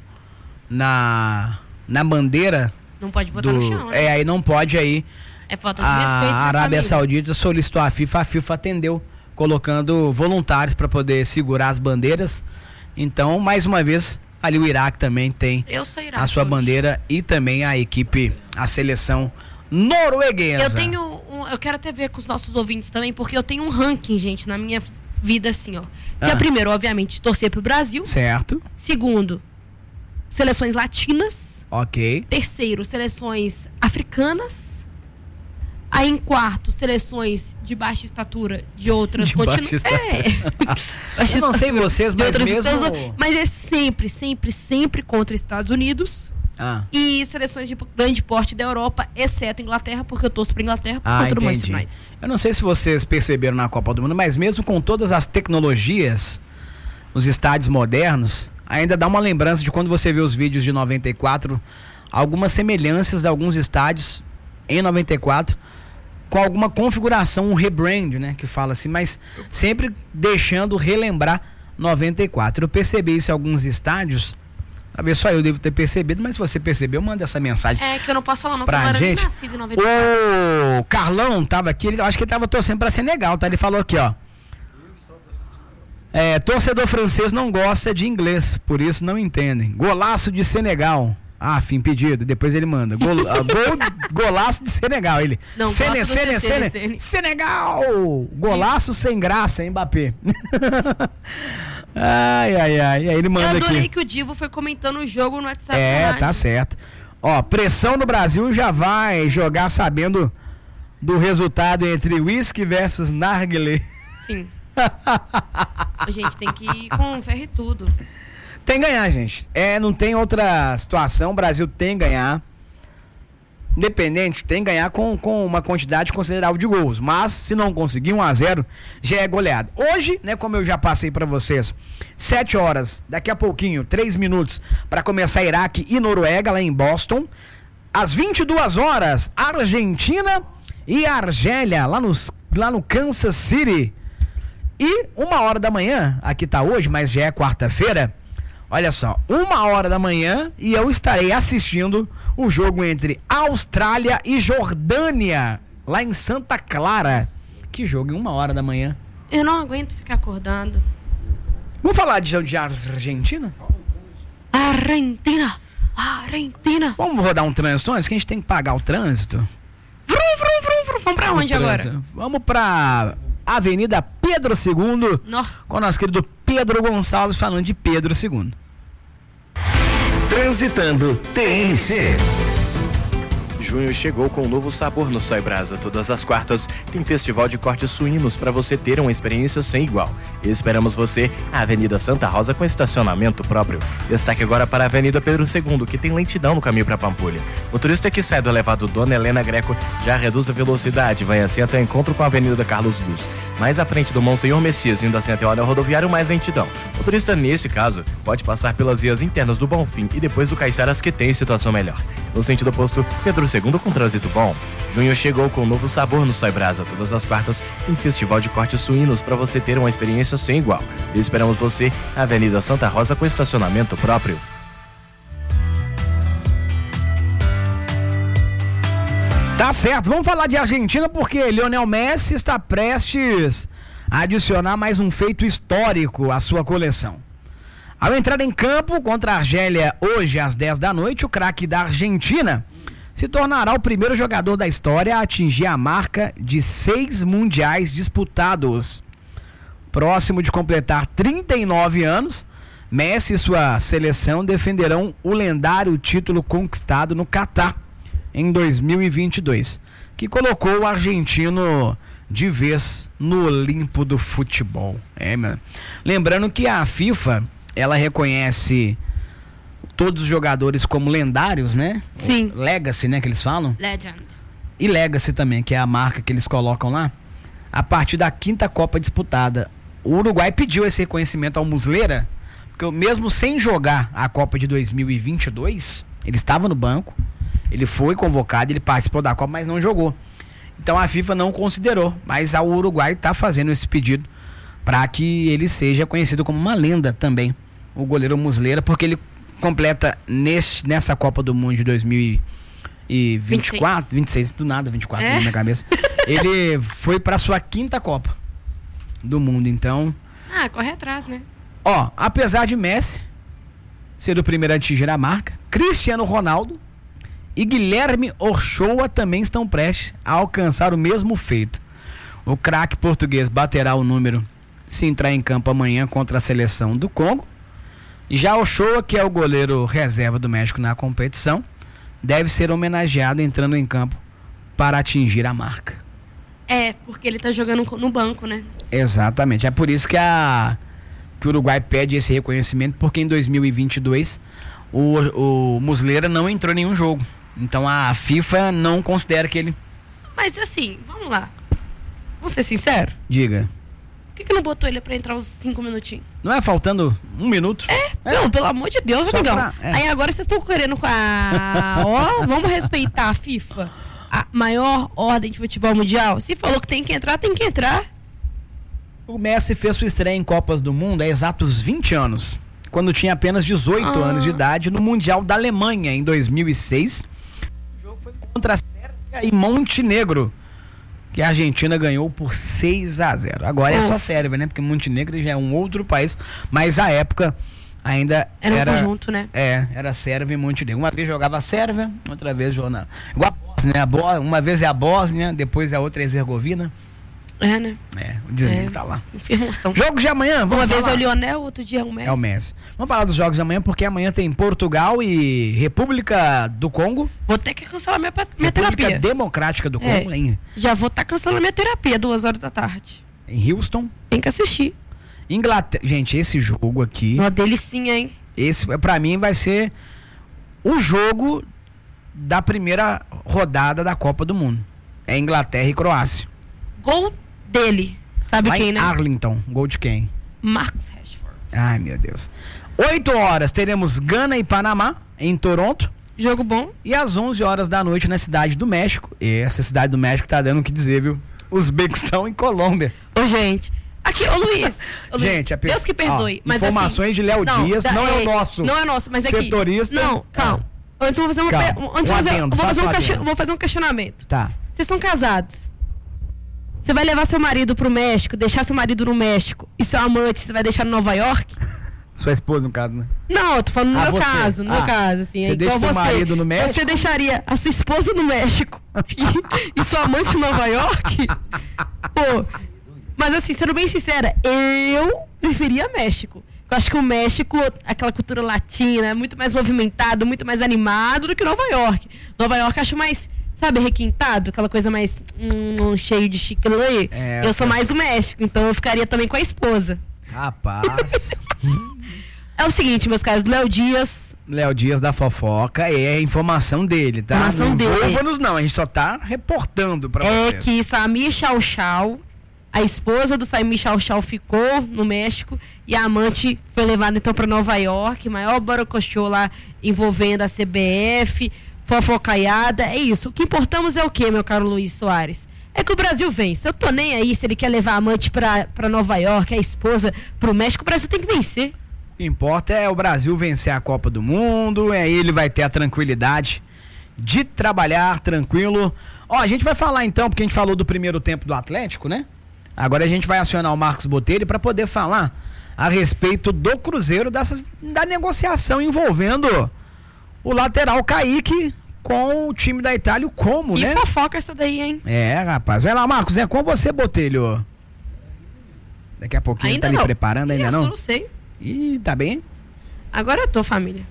na, na bandeira.
Não pode botar
do,
no chão, né?
É, aí não pode aí.
É falta de
a
respeito.
A Arábia Saudita solicitou a FIFA, a FIFA atendeu, colocando voluntários para poder segurar as bandeiras. Então, mais uma vez, ali o Iraque também tem
Eu sou Iraque,
a sua
hoje.
bandeira e também a equipe, a seleção norueguesa.
Eu tenho, um, eu quero até ver com os nossos ouvintes também, porque eu tenho um ranking, gente, na minha vida assim, ó. Que
Ah.
é primeiro, obviamente, torcer pro Brasil.
Certo.
Segundo, seleções latinas.
Ok.
Terceiro, seleções africanas. Aí em quarto, seleções de baixa estatura de outras
De baixa estatura.
É.
Eu não sei vocês,
De
mas
outras
mesmo...
estações, mas é sempre, sempre, sempre contra Estados Unidos.
Ah.
E seleções de grande porte da Europa, exceto Inglaterra, porque eu torço pra Inglaterra
Ah,
contra o Manchester
entendi.
United.
Eu não sei se vocês perceberam na Copa do Mundo, mas mesmo com todas as tecnologias, os estádios modernos, ainda dá uma lembrança de quando você vê os vídeos de noventa e quatro, algumas semelhanças de alguns estádios em noventa e quatro, com alguma configuração, um rebrand, né, que fala assim, mas sempre deixando relembrar noventa e quatro. Eu percebi isso em alguns estádios, Talvez só eu devo ter percebido, mas se você percebeu, manda essa mensagem.
É que eu não posso falar não,
pra
porque eu
gente.
era nascido em noventa e quatro.
O Carlão tava aqui, ele, acho que ele tava torcendo pra Senegal, tá? Ele falou aqui, ó. É, torcedor francês não gosta de inglês, por isso não entendem. Golaço de Senegal. Ah, fim pedido. Depois ele manda. Gol, ah, gol, golaço de Senegal. Ele.
Não,
Sene,
gosto do
Sene,
C C,
Sene,
Sene.
Senegal! Golaço sem graça, hein, Mbappé? Ai, ai, ai. E aí ele manda
Eu adorei
aqui.
que o Divo foi comentando o jogo no WhatsApp.
É,
da rádio.
tá certo. Ó, pressão no Brasil já vai jogar sabendo do resultado entre whisky versus narguilé.
Sim. A gente tem que ir com ferro e tudo.
Tem que ganhar, gente. É, não tem outra situação. O Brasil tem que ganhar. Independente, tem que ganhar com, com uma quantidade considerável de gols. Mas, se não conseguir um a zero, já é goleado. Hoje, né, como eu já passei pra vocês, sete horas, daqui a pouquinho, três minutos, pra começar Iraque e Noruega, lá em Boston. Às vinte e duas horas, Argentina e Argélia, lá, nos, lá no Kansas City. E uma hora da manhã, aqui tá hoje, mas já é quarta-feira. Olha só, uma hora da manhã e eu estarei assistindo o jogo entre Austrália e Jordânia, lá em Santa Clara. Que jogo, em uma hora da manhã.
Eu não aguento ficar acordado.
Vamos falar de, de Argentina?
Argentina! Argentina!
Vamos rodar um trânsito antes, que a gente tem que pagar o trânsito.
Vrum, vrum, vrum, vrum. Vamos pra onde agora?
Vamos pra Avenida Pedro segundo,
Nó.
com o nosso querido Pedro Gonçalves falando de Pedro segundo.
Transitando T N C.
Junho chegou com um novo sabor no Sai Brasa. Todas as quartas tem festival de cortes suínos para você ter uma experiência sem igual. E esperamos você na Avenida Santa Rosa com estacionamento próprio. Destaque agora para a Avenida Pedro segundo, que tem lentidão no caminho para Pampulha. O turista que sai do elevado Dona Helena Greco já reduz a velocidade, vai assim até o encontro com a Avenida Carlos Luz. Mais à frente do Monsenhor Messias, indo assim até o anel rodoviário, mais lentidão. O turista, nesse caso, pode passar pelas vias internas do Bonfim e depois do Caiçaras, que tem situação melhor. No sentido oposto, Pedro segundo com trânsito bom. Junho chegou com um novo sabor no Sai Brasa. Todas as quartas em festival de cortes suínos para você ter uma experiência sem igual. E esperamos você na Avenida Santa Rosa com estacionamento próprio.
Tá certo, vamos falar de Argentina porque Lionel Messi está prestes a adicionar mais um feito histórico à sua coleção. Ao entrar em campo contra a Argélia hoje às dez da noite, o craque da Argentina se tornará o primeiro jogador da história a atingir a marca de seis mundiais disputados. Próximo de completar trinta e nove anos, Messi e sua seleção defenderão o lendário título conquistado no Catar em dois mil e vinte e dois, que colocou o argentino de vez no Olimpo do futebol. É, mano. Lembrando que a FIFA, ela reconhece todos os jogadores como lendários, né?
Sim.
Legacy, né, que eles falam?
Legend.
E Legacy também, que é a marca que eles colocam lá. A partir da quinta Copa disputada, o Uruguai pediu esse reconhecimento ao Muslera, porque mesmo sem jogar a Copa de dois mil e vinte e dois, ele estava no banco, ele foi convocado, ele participou da Copa, mas não jogou. Então a FIFA não considerou, mas o Uruguai está fazendo esse pedido para que ele seja conhecido como uma lenda também, o goleiro Muslera, porque ele completa nesse, nessa Copa do Mundo de dois mil e vinte e quatro, vinte e seis, do nada, vinte e quatro é? Na minha cabeça. Ele foi para sua quinta Copa do Mundo, então.
Ah, corre atrás, né?
Ó, apesar de Messi ser o primeiro a atingir a marca, Cristiano Ronaldo e Guilherme Ochoa também estão prestes a alcançar o mesmo feito. O craque português baterá o número se entrar em campo amanhã contra a seleção do Congo. Já Ochoa, que é o goleiro reserva do México na competição, deve ser homenageado entrando em campo para atingir a marca.
É, porque ele tá jogando no banco, né?
Exatamente, é por isso que, a, que o Uruguai pede esse reconhecimento, porque em dois mil e vinte e dois o, o Muslera não entrou em nenhum jogo. Então a FIFA não considera que ele...
Mas assim, vamos lá. Vamos ser sinceros?
Diga.
Por que, que não botou ele pra entrar uns cinco minutinhos?
Não é faltando um minuto?
É, é. Não, pelo amor de Deus, amigão. Pra, é. Aí agora vocês estão querendo com a... Ó, vamos respeitar a FIFA, a maior ordem de futebol mundial. Se falou que tem que entrar, tem que entrar.
O Messi fez sua estreia em Copas do Mundo há exatos vinte anos. quando tinha apenas dezoito
Ah.
anos de idade, no Mundial da Alemanha, em dois mil e seis. O jogo foi contra a Sérvia e Montenegro, que a Argentina ganhou por seis a zero. Agora é só Sérvia, né? Porque Montenegro já é um outro país, mas à época ainda
Era
era...
um conjunto, né?
É, era Sérvia e Montenegro. Uma vez jogava a Sérvia, outra vez jogava... Igual a Bósnia, a Bó... uma vez é a Bósnia, depois a outra é a Herzegovina.
É, né?
É, o desvio
É.
tá lá.
Informação.
Jogos de amanhã, vamos
Uma vez
falar.
é o Lionel, outro dia é o Messi.
É o Messi. Vamos falar dos jogos de amanhã, porque amanhã tem Portugal e República do Congo.
Vou ter que cancelar minha, minha
República
terapia.
Democrática do Congo,
É.
em,
Já vou estar tá cancelando minha terapia, duas horas da tarde.
em Houston.
Tem que assistir.
Inglaterra. Gente, esse jogo aqui.
Uma delicinha, hein?
Esse, pra mim, vai ser o jogo da primeira rodada da Copa do Mundo. É Inglaterra e Croácia.
Gol dele. Sabe
Lá
quem,
em
né?
Arlington. Gol de quem?
Marcus Rashford.
Ai, meu Deus. oito horas teremos Gana e Panamá, em Toronto.
Jogo bom.
E às onze horas da noite na Cidade do México. E essa Cidade do México tá dando o que dizer, viu? Uzbequistão em Colômbia.
Ô, gente. Aqui, ô Luiz. Ô, Luiz,
Gente, a pe-
Deus que perdoe.
ó,
mas
informações
assim,
de Léo Dias, não é o
ei,
nosso
Não é o nosso, mas aqui.
setorista.
Não, calma. Antes eu vou fazer uma.
Calma,
pe- Antes
um
eu vou fazer,
adendo,
vou, fazer
faça
um
um
question-
adendo.
vou fazer um questionamento.
Tá.
Vocês são casados. Você vai levar seu marido pro México, deixar seu marido no México e seu amante você vai deixar no Nova York?
Sua esposa, no caso, né?
Não, eu tô falando no
Ah,
meu
você.
caso, no
Ah,
meu caso, assim.
você
é
deixa
igual
seu
você.
marido no México?
Você deixaria a sua esposa no México e, e sua amante no Nova York? Pô, mas assim, sendo bem sincera, eu preferia México. Eu acho que o México, aquela cultura latina, é muito mais movimentado, muito mais animado do que Nova York. Nova York eu acho mais, sabe, requintado, aquela coisa mais hum, cheio de chiclete.
É,
eu sou
tá.
mais o México, então eu ficaria também com a esposa.
Rapaz.
É o seguinte, meus caros, Léo Dias.
Léo Dias da fofoca, é a informação dele, tá?
Informação
não
dele.
envolva-nos não, a gente só tá reportando pra
É
vocês.
que Samir Chau Chau, a esposa do Samir Chau Chau ficou no México e a amante foi levada então para Nova York, maior borocochô lá envolvendo a C B F, fofocaiada, é isso. O que importamos é o que, meu caro Luiz Soares? É que o Brasil vence. Eu tô nem aí se ele quer levar a amante pra, pra Nova York, a esposa pro México, o Brasil tem que vencer.
O que importa é o Brasil vencer a Copa do Mundo, aí ele vai ter a tranquilidade de trabalhar tranquilo. Ó, a gente vai falar então, porque a gente falou do primeiro tempo do Atlético, né? Agora a gente vai acionar o Marcos Botelho para poder falar a respeito do Cruzeiro, dessas, da negociação envolvendo o lateral Kaique com o time da Itália, o Como,
Que
né?
fofoca essa daí, hein?
É, rapaz. Vai lá, Marcos, é com você, Botelho. Daqui a pouquinho
Ainda
tá ali
não.
preparando, ainda
Eu
não?
só não sei.
Ih, tá bem?
Agora eu tô, família.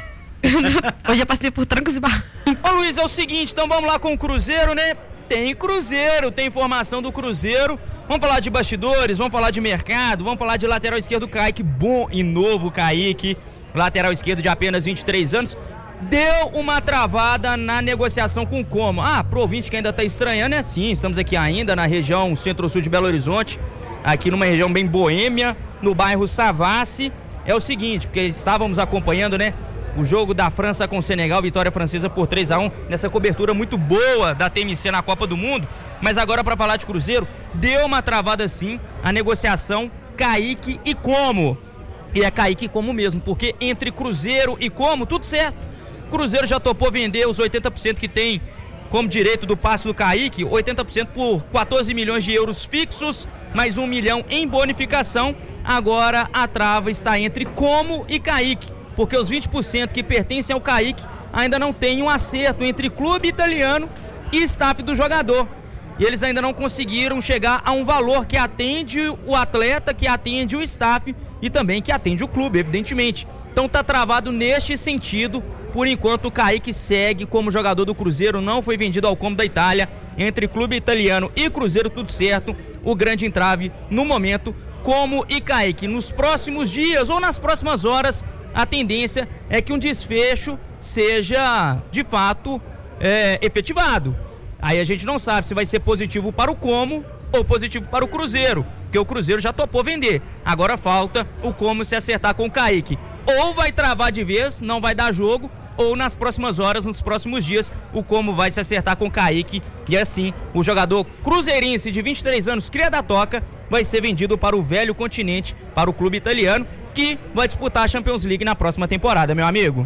Hoje eu passei por trancos e barrancos.
Ô Luiz, é o seguinte, então vamos lá com o Cruzeiro, né? Tem Cruzeiro, tem informação do Cruzeiro. Vamos falar de bastidores, vamos falar de mercado, vamos falar de lateral esquerdo Kaique, bom e novo Kaique, lateral esquerdo de apenas vinte e três anos. Deu uma travada na negociação com o Como. Ah, pro ouvinte que ainda tá estranhando, é assim, estamos aqui ainda na região centro-sul de Belo Horizonte, aqui numa região bem boêmia, no bairro Savassi. É o seguinte, porque estávamos acompanhando, né, o jogo da França com o Senegal, vitória francesa por três a um, nessa cobertura muito boa da T M C na Copa do Mundo. Mas agora, para falar de Cruzeiro, deu uma travada sim a negociação Kaique e Como. E é Kaique e Como mesmo, porque entre Cruzeiro e Como, tudo certo. Cruzeiro já topou vender os oitenta por cento que tem como direito do passe do Kaique, oitenta por cento por quatorze milhões de euros fixos, mais um milhão em bonificação. Agora a trava está entre Como e Kaique, porque os vinte por cento que pertencem ao Kaique ainda não tem um acerto entre clube italiano e staff do jogador. E eles ainda não conseguiram chegar a um valor que atende o atleta, que atende o staff e também que atende o clube, evidentemente. Então tá travado neste sentido. Por enquanto o Kaique segue como jogador do Cruzeiro, não foi vendido ao Como da Itália. Entre clube italiano e Cruzeiro tudo certo. O grande entrave no momento, Como e Kaique. Nos próximos dias ou nas próximas horas, a tendência é que um desfecho seja de fato é, efetivado. Aí a gente não sabe se vai ser positivo para o Como ou positivo para o Cruzeiro, porque o Cruzeiro já topou vender. Agora falta o Como se acertar com o Kaique. Ou vai travar de vez, não vai dar jogo, ou nas próximas horas, nos próximos dias, o Como vai se acertar com o Kaique. E assim, o jogador cruzeirense de vinte e três anos, cria da toca, vai ser vendido para o velho continente, para o clube italiano, que vai disputar a Champions League na próxima temporada, meu amigo.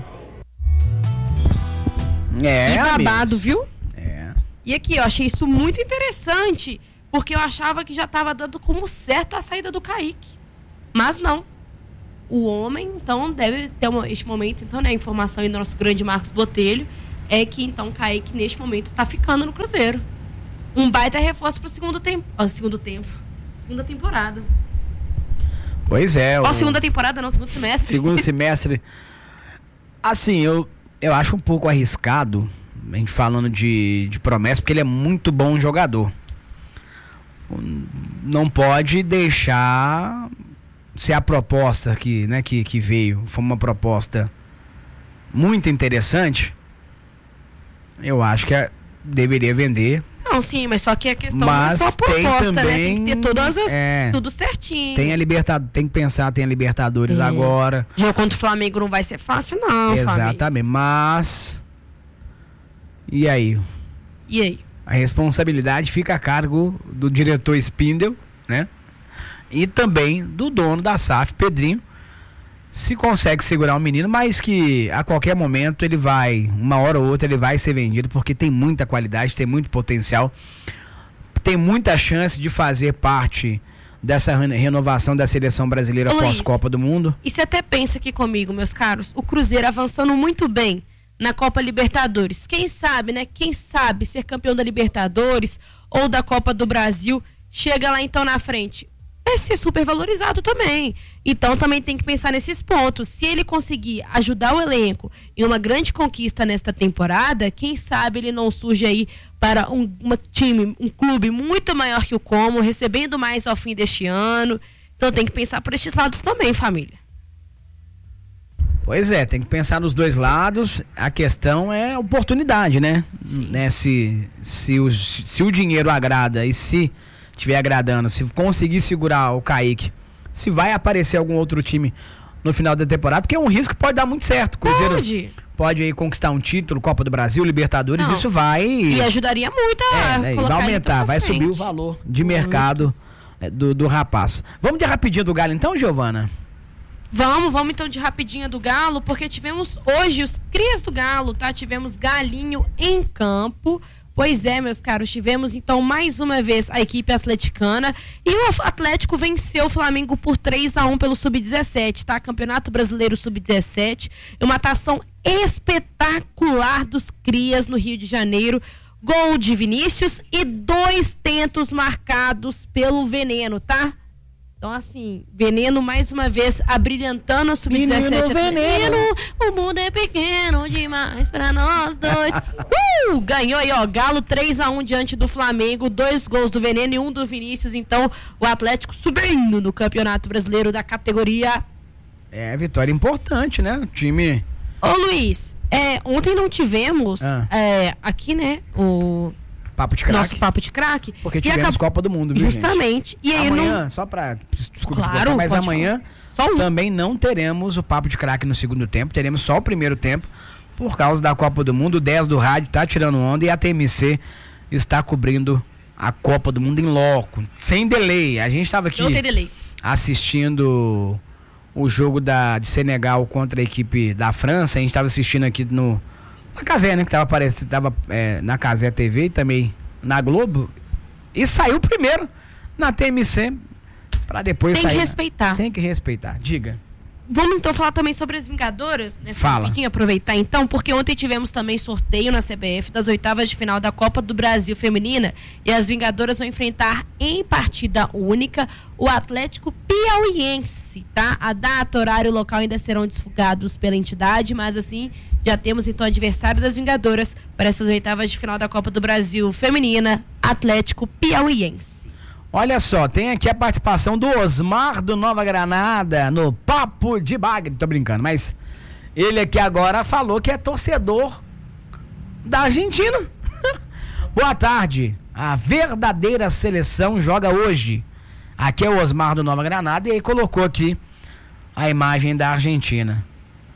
É,
e babado,
amigos.
viu?
É.
E aqui, eu achei isso muito interessante, porque eu achava que já estava dando como certo a saída do Kaique. Mas não. O homem, então, deve ter uma, este momento, então, né, a informação aí do nosso grande Marcos Botelho é que, então, Kaique, neste momento, está ficando no Cruzeiro. Um baita reforço para o segundo tempo. Ó, segundo tempo. Segunda temporada.
Pois é.
Ó,
o...
segunda temporada, não, segundo semestre.
Segundo semestre. Assim, eu, eu acho um pouco arriscado, a gente falando de, de promessa, porque ele é muito bom jogador. Não pode deixar ser a proposta que, né, que, que veio. Foi uma proposta muito interessante. Eu acho que é, deveria vender.
Não, sim, mas só que a questão
mas
não é só a proposta,
também,
né? Tem que ter todas as,
é,
tudo certinho.
Tem a Libertadores, tem que pensar, tem a Libertadores é. agora.
Jogo contra o Flamengo não vai ser fácil, não.
Exatamente,
Flamengo.
mas e aí?
E aí?
A responsabilidade fica a cargo do diretor Spindel, né? E também do dono da S A F, Pedrinho, se consegue segurar o menino, mas que a qualquer momento ele vai, uma hora ou outra ele vai ser vendido, porque tem muita qualidade, tem muito potencial, tem muita chance de fazer parte dessa renovação da seleção brasileira pós-Copa do Mundo.
E você até pensa aqui comigo, meus caros, o Cruzeiro avançando muito bem na Copa Libertadores. Quem sabe, né? Quem sabe ser campeão da Libertadores ou da Copa do Brasil, chega lá então na frente. Vai ser super valorizado também. Então também tem que pensar nesses pontos. Se ele conseguir ajudar o elenco em uma grande conquista nesta temporada, quem sabe ele não surge aí para um uma time, um clube muito maior que o Como, recebendo mais ao fim deste ano. Então tem que pensar por estes lados também, família.
Pois é, tem que pensar nos dois lados. A questão é oportunidade, né? né? Se, se, o, se o dinheiro agrada e se estiver agradando, se conseguir segurar o Kaique, se vai aparecer algum outro time no final da temporada, porque é um risco que pode dar muito certo. Cruzeiro
pode.
Pode aí conquistar um título, Copa do Brasil, Libertadores,
Não.
isso vai...
E ajudaria muito a
é, é,
colocar
vai aumentar, vai
frente.
subir o valor de mercado é, do, do rapaz. Vamos de rapidinho do Galo então, Giovana?
Vamos, vamos então de rapidinha do Galo, porque tivemos hoje os crias do Galo, tá? Tivemos Galinho em campo. Pois é, meus caros, tivemos então mais uma vez a equipe atleticana e o Atlético venceu o Flamengo por três a um pelo sub dezessete, tá? Campeonato Brasileiro sub dezessete, uma atuação espetacular dos crias no Rio de Janeiro, gol de Vinícius e dois tentos marcados pelo Veneno, tá? Então, assim, Veneno mais uma vez abrilhantando a sub dezessete.
Veneno.
O mundo é pequeno demais pra nós dois. uh, ganhou aí, ó, Galo três a um diante do Flamengo, dois gols do Veneno e um do Vinícius. Então, o Atlético subindo no Campeonato Brasileiro da categoria.
É, vitória importante, né? O time...
Ô, Luiz, é, ontem não tivemos
ah.
é, aqui, né, o...
Papo de craque.
Nosso papo de craque.
Porque tivemos acab... Copa do Mundo, viu,
Justamente.
Gente?
E aí
amanhã,
não...
só pra... Desculpa,
claro,
mas amanhã
um.
também não teremos o papo de craque no segundo tempo. Teremos só o primeiro tempo por causa da Copa do Mundo. O dez do rádio tá tirando onda e a T M C está cobrindo a Copa do Mundo em loco. Sem delay. A gente estava aqui
não tem delay.
assistindo o jogo da, de Senegal contra a equipe da França. A gente estava assistindo aqui no... Na Casé, né? Que tava aparecendo, tava é, na Casé T V e também na Globo, e saiu primeiro na T M C para depois
Tem
sair.
Tem que respeitar.
Tem que respeitar. Diga.
Vamos então falar também sobre as Vingadoras, né?
Fala.
Rapidinho, aproveitar então, porque ontem tivemos também sorteio na C B F das oitavas de final da Copa do Brasil Feminina e as Vingadoras vão enfrentar em partida única o Atlético Piauiense, tá? A data, horário e local ainda serão divulgados pela entidade, mas assim, já temos então adversário das Vingadoras para essas oitavas de final da Copa do Brasil Feminina, Atlético Piauiense.
Olha só, tem aqui a participação do Osmar do Nova Granada no Papo de Bagre. Tô brincando, mas ele aqui agora falou que é torcedor da Argentina. Boa tarde. A verdadeira seleção joga hoje. Aqui é o Osmar do Nova Granada e aí colocou aqui a imagem da Argentina.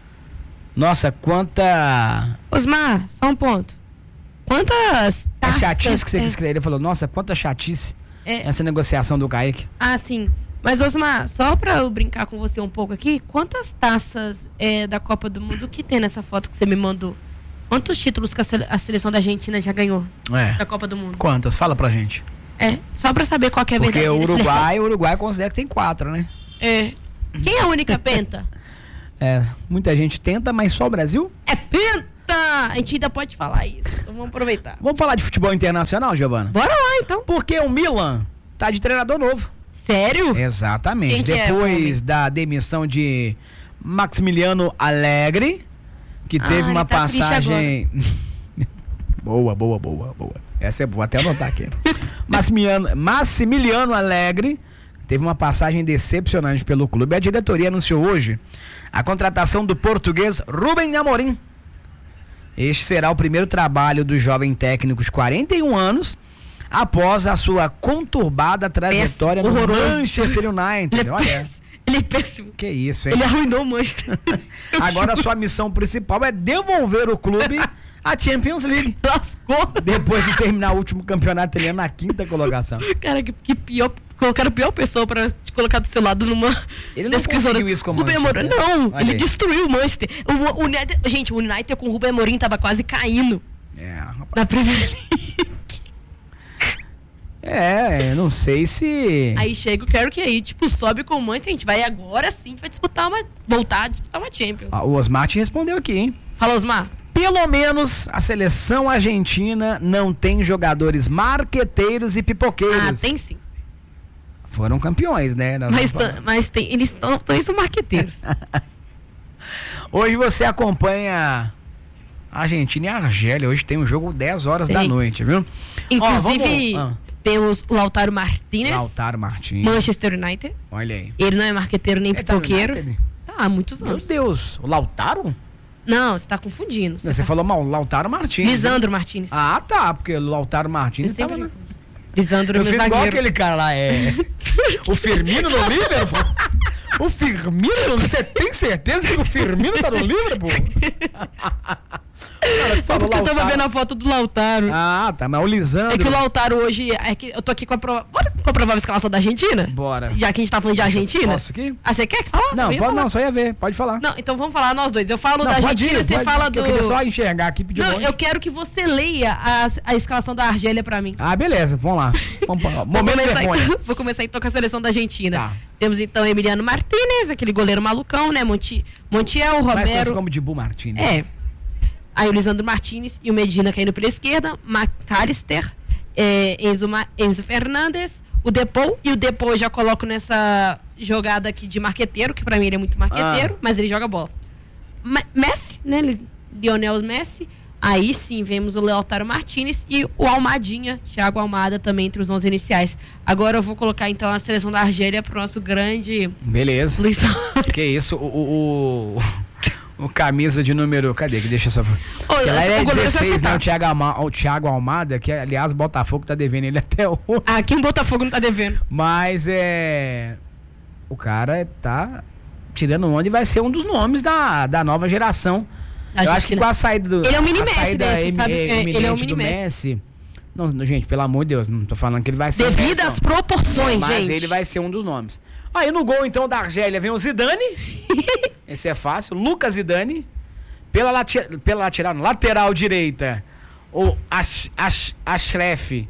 Nossa, quanta...
Osmar, só um ponto. Quantas taças...
É chatice que você quis escrever. Ele falou, nossa, quanta chatice.
É.
essa negociação do Kaique.
Ah, sim. Mas, Osmar, só pra eu brincar com você um pouco aqui, quantas taças é, da Copa do Mundo que tem nessa foto que você me mandou? Quantos títulos que a, sele- a seleção da Argentina já ganhou
É.
da Copa do Mundo?
Quantas? Fala pra gente.
É, só pra saber qual que é a
Porque
verdade.
o Uruguai, o Uruguai considera que tem quatro, né?
É. Quem é a única penta?
É, muita gente tenta, mas só o Brasil?
É penta! A gente ainda pode falar isso. Então vamos aproveitar.
Vamos falar de futebol internacional, Giovana?
Bora lá, então.
Porque o Milan tá de treinador novo.
Sério?
Exatamente.
Quem que é,
Depois da demissão de Maximiliano Allegri, que
Ah,
teve
ele
uma
tá triste
passagem... boa, boa, boa, boa. Essa é boa, até anotar aqui. Massimiliano, Massimiliano Allegri teve uma passagem decepcionante pelo clube. A diretoria anunciou hoje a contratação do português Rubem Amorim. Este será o primeiro trabalho do jovem técnico de quarenta e um anos após a sua conturbada trajetória no
horroroso.
Manchester United.
Ele é
Olha,
péssimo. Ele é péssimo.
que isso, hein?
Ele arruinou o Manchester.
Agora a sua missão principal é devolver o clube à Champions League.
Lascou.
Depois de terminar o último campeonato italiano na quinta colocação.
Cara, que, que pior. Colocaram a pior pessoa pra te colocar do seu lado numa.
Ele não conseguiu isso com o
Rubem
Manchester.
Amorim. Não,
Olha
ele
aí.
destruiu o Manchester. O, o United, gente, o United com o Rubem Amorim tava quase caindo.
É, rapaz.
Na Premier League.
É, não sei se...
Aí chega o Quero que aí, tipo, sobe com o Manchester. A gente vai agora sim, a gente vai disputar uma. Voltar a disputar uma Champions.
Ah, o Osmar te respondeu aqui, hein?
Fala, Osmar.
Pelo menos a seleção argentina não tem jogadores marqueteiros e pipoqueiros.
Ah, tem sim.
Foram campeões, né? Nós
Mas,
vamos
tá- mas tem, eles estão também são marqueteiros.
Hoje você acompanha a Argentina e a Argélia. Hoje tem um jogo dez horas da
Tem.
noite, viu?
Inclusive,
Ó, vamos-
temos o Lautaro Martinez,
ah, Lautaro Martins.
Manchester United.
Olha aí.
Ele não é marqueteiro nem
Ele tá no
pipoqueiro.
United?
Tá há muitos
Meu
anos.
Deus, o Lautaro?
Não, você tá confundindo.
Você, falou mal, Lautaro Martins.
Lisandro Martins.
Ah, tá, porque o Lautaro Martins tava na...
Lisandro é
Eu
meu
fiz igual
zagueiro.
aquele cara lá, é... o Firmino no Liverpool? O Firmino? Você tem certeza que o Firmino tá no Liverpool? Cara, que falou
Porque eu tava
Lautaro.
vendo a foto do Lautaro.
Ah, tá, mas o Lisandro...
É que o Lautaro hoje. É que eu tô aqui com a prova. Bora com a provável escalação da Argentina?
Bora.
Já que a gente tá falando de Argentina?
Posso aqui?
Ah, você quer que fala?
Não,
Eu ia
pode,
falar.
não, só ia ver, pode falar.
Não, então vamos falar nós dois. Eu falo
Não,
da
pode
Argentina,
ir,
você
pode,
fala
que
do.
Eu queria só enxergar aqui, pedir um
Não,
monte.
eu quero que você leia a, a escalação da Argélia pra mim.
Ah, beleza, vamos lá. Vamos pra...
Vou
Momento
começar,
vergonha.
então, vou começar então com a seleção da Argentina.
Tá.
Temos então Emiliano Martínez, aquele goleiro malucão, né? Monti, Montiel,
Mais conhecido
Romero.
como Dibu Martins.
É. Aí o Lisandro Martínez e o Medina caindo pela esquerda, McAllister, é, Enzo, Ma- Enzo Fernandes, o Depou, e o Depou eu já coloco nessa jogada aqui de marqueteiro, que pra mim ele é muito marqueteiro,
Ah.
mas ele joga bola. Ma- Messi, né? Li- Lionel Messi. Aí sim, vemos o Lautaro Martínez e o Almadinha, Thiago Almada, também entre os onze iniciais. Agora eu vou colocar então a seleção da Argélia pro nosso grande
Beleza.
Luiz
Que isso, o, o, o, o camisa de número. Cadê? Que deixa só. Porque lá ele é
o goleiro vai
dezesseis, né?
acertar.
O Thiago, Alma, o Thiago Almada, que aliás o Botafogo tá devendo ele até hoje.
Ah, quem Botafogo não tá devendo?
Mas é. O cara tá tirando onde vai ser um dos nomes da, da nova geração.
A
Eu
gente
acho que
que-
com a saída do.
Ele é o mini
a
Messi
saída
desse,
em-
sabe? É, ele é o
eminente
mini
do
Messi.
Messi. Não, não, gente, pelo amor de Deus, não tô falando que ele vai ser. um
Devido
Messi,
às
não.
proporções,
Mas
gente.
ele vai ser um dos nomes. Aí no gol, então, da Argélia vem o Zidane. Esse é fácil. Lucas Zidane. Pela, lati pela lateral, lateral direita, o Ash Ash Ashraf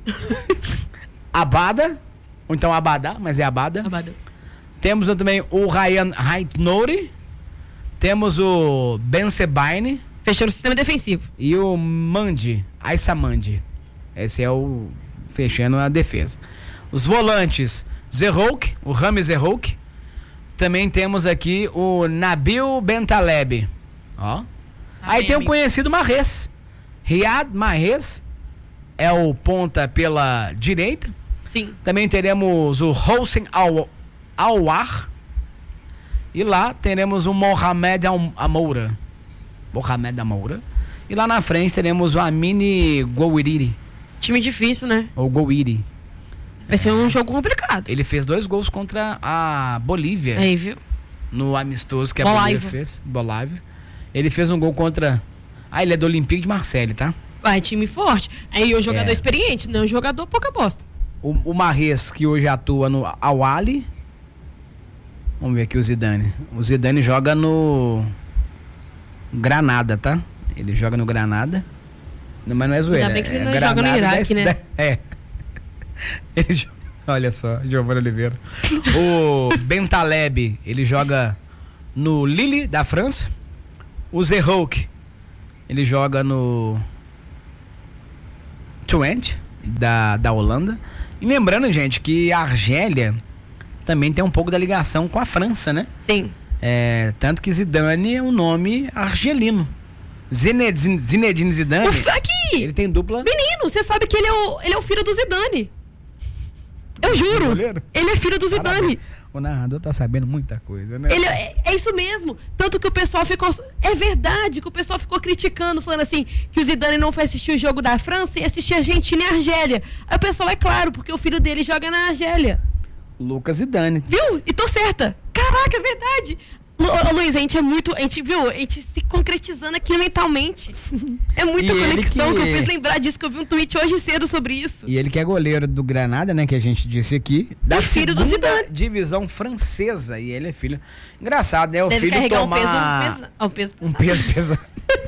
Abada. Ou então Abada, mas é Abada.
Abada.
Temos também o Ryan Haitnouri. Temos o Ben Sebaini.
Fechando o sistema defensivo.
E o Mandi, Aissa Mandi. Esse é o fechando a defesa. Os volantes, Zerrouk, o Rami Zerrouk. Também temos aqui o Nabil Bentaleb. Ó. Aí
bem,
tem o
amigo.
conhecido Mahrez. Riyad Mahrez é o ponta pela direita.
Sim.
Também teremos o Hossein Al Alwar. E lá teremos o Mohamed Al Amoura. Mohamed Amoura. E lá na frente teremos o Amini Gouiri.
Time difícil, né?
Ou Gouiri.
Vai ser um jogo complicado.
Ele fez dois gols contra a Bolívia.
Aí, viu?
No amistoso que a
Bolívia.
Bolívia fez. Bolívia. Ele fez um gol contra... Ah, ele é do Olympique de Marseille, tá?
Vai, time forte. Aí o jogador
É.
experiente, não o jogador pouca bosta.
o, o Mahrez, que hoje atua no Al-Ahly. Vamos ver aqui o Zidane. O Zidane joga no Granada, tá? Ele joga no Granada. Não, mas não é zoeira.
Ainda bem que ele
é
não
Granada
joga no Iraque,
da,
né?
Da, é. Ele joga, olha só, Giovanni Oliveira. O Bentaleb, ele joga no Lille, da França. O Zerouki, ele joga no Twente, da, da Holanda. E lembrando, gente, que a Argélia também tem um pouco da ligação com a França, né?
Sim.
É, tanto que Zidane é um nome argelino. Zinedine, Zinedine Zidane.
O, aqui!
Ele tem dupla.
Menino, você sabe que ele é o, ele é o filho do Zidane. Eu juro. Ele é filho do Zidane.
Parabéns. O narrador tá sabendo muita coisa, né?
Ele é, é isso mesmo. Tanto que o pessoal ficou. É verdade que o pessoal ficou criticando, falando assim, que o Zidane não foi assistir o jogo da França e assistir Argentina e Argélia. Aí o pessoal, é claro, porque o filho dele joga na Argélia.
Lucas Zidane.
Viu? E tô certa. Caraca, é verdade. Lu, Luiz, a gente é muito. A gente viu, a gente se concretizando aqui mentalmente. É muita
E ele
conexão que...
que-
eu fiz lembrar disso, que eu vi um tweet hoje cedo sobre isso.
E ele que é goleiro do Granada, né? Que a gente disse aqui. Da
O filho do
segunda
Zidane.
divisão francesa. E ele é filho. Engraçado, né? O
Deve
filho
carregar
tomar
um peso, pesa... ah, um peso
um peso pesado.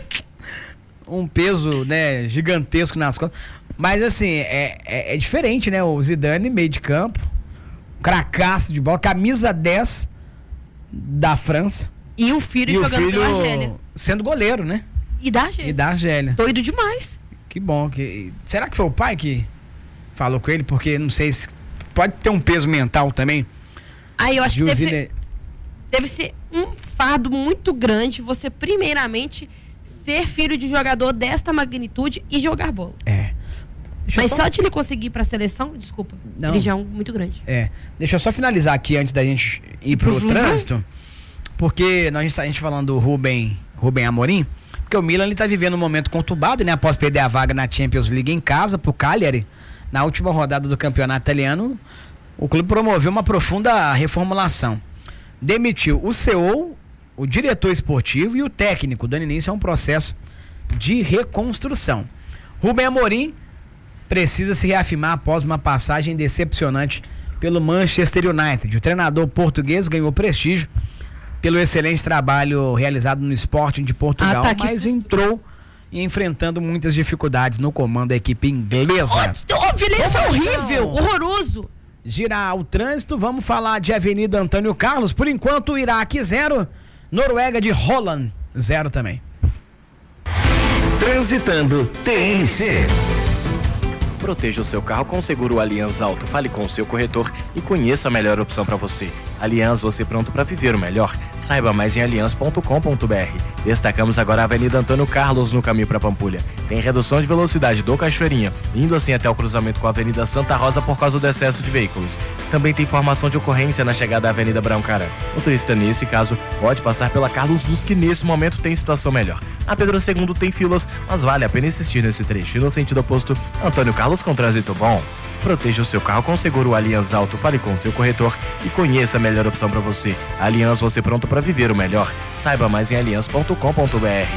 Um peso, né, gigantesco nas costas. Mas assim, é, é, é diferente, né? O Zidane, meio de campo, cracaço de bola, camisa dez da França.
E o filho
E o
jogando
filho
pela Argélia.
sendo goleiro, né?
E da Argélia.
E da Argélia.
Doido demais.
Que bom. Que... Será que foi o pai que falou com ele? Porque não sei se pode ter um peso mental também.
Aí eu acho
de
que deve
usine-
ser, deve ser um fardo muito grande você, primeiramente, ser filho de jogador desta magnitude e jogar bola.
É. Deixa eu
Mas
só-
só de ele conseguir ir pra seleção, desculpa,
Não.
ele já é um muito grande.
É. Deixa eu só finalizar aqui antes da gente ir pro
Uhum.
trânsito. Porque nós, a gente falando do Rubem, Rubem Amorim, porque o Milan ele tá vivendo um momento conturbado, né? Após perder a vaga na Champions League em casa pro Cagliari, na última rodada do campeonato italiano, o clube promoveu uma profunda reformulação. Demitiu o C E O, o diretor esportivo e o técnico, dando início a um processo de reconstrução. Rubem Amorim precisa se reafirmar após uma passagem decepcionante pelo Manchester United. O treinador português ganhou prestígio pelo excelente trabalho realizado no Sporting de Portugal,
Ah, tá, que
mas
susto.
entrou enfrentando muitas dificuldades no comando da equipe inglesa.
Ô, Vilela, foi
Vamos,
horrível,
então,
horroroso.
girar o trânsito, vamos falar de Avenida Antônio Carlos. Por enquanto, Iraque zero, Noruega de Holland zero também.
Transitando T N C.
Proteja o seu carro com o seguro Allianz Auto. Fale com o seu corretor e conheça a melhor opção para você. Allianz, você pronto para viver o melhor? Saiba mais em allianz ponto com ponto b r. Destacamos agora a Avenida Antônio Carlos no caminho para Pampulha. Tem redução de velocidade do Cachoeirinha, indo assim até o cruzamento com a Avenida Santa Rosa por causa do excesso de veículos. Também tem informação de ocorrência na chegada à Avenida Brão Carã. O motorista, nesse caso, pode passar pela Carlos Luz, que nesse momento tem situação melhor. A Pedro segundo tem filas, mas vale a pena insistir nesse trecho. E no sentido oposto, Antônio Carlos com trânsito bom. Proteja o seu carro com o seguro Allianz Auto. Fale com o seu corretor e conheça a melhor opção para você. Allianz, você pronto para viver o melhor? Saiba mais em allianz ponto com ponto b r.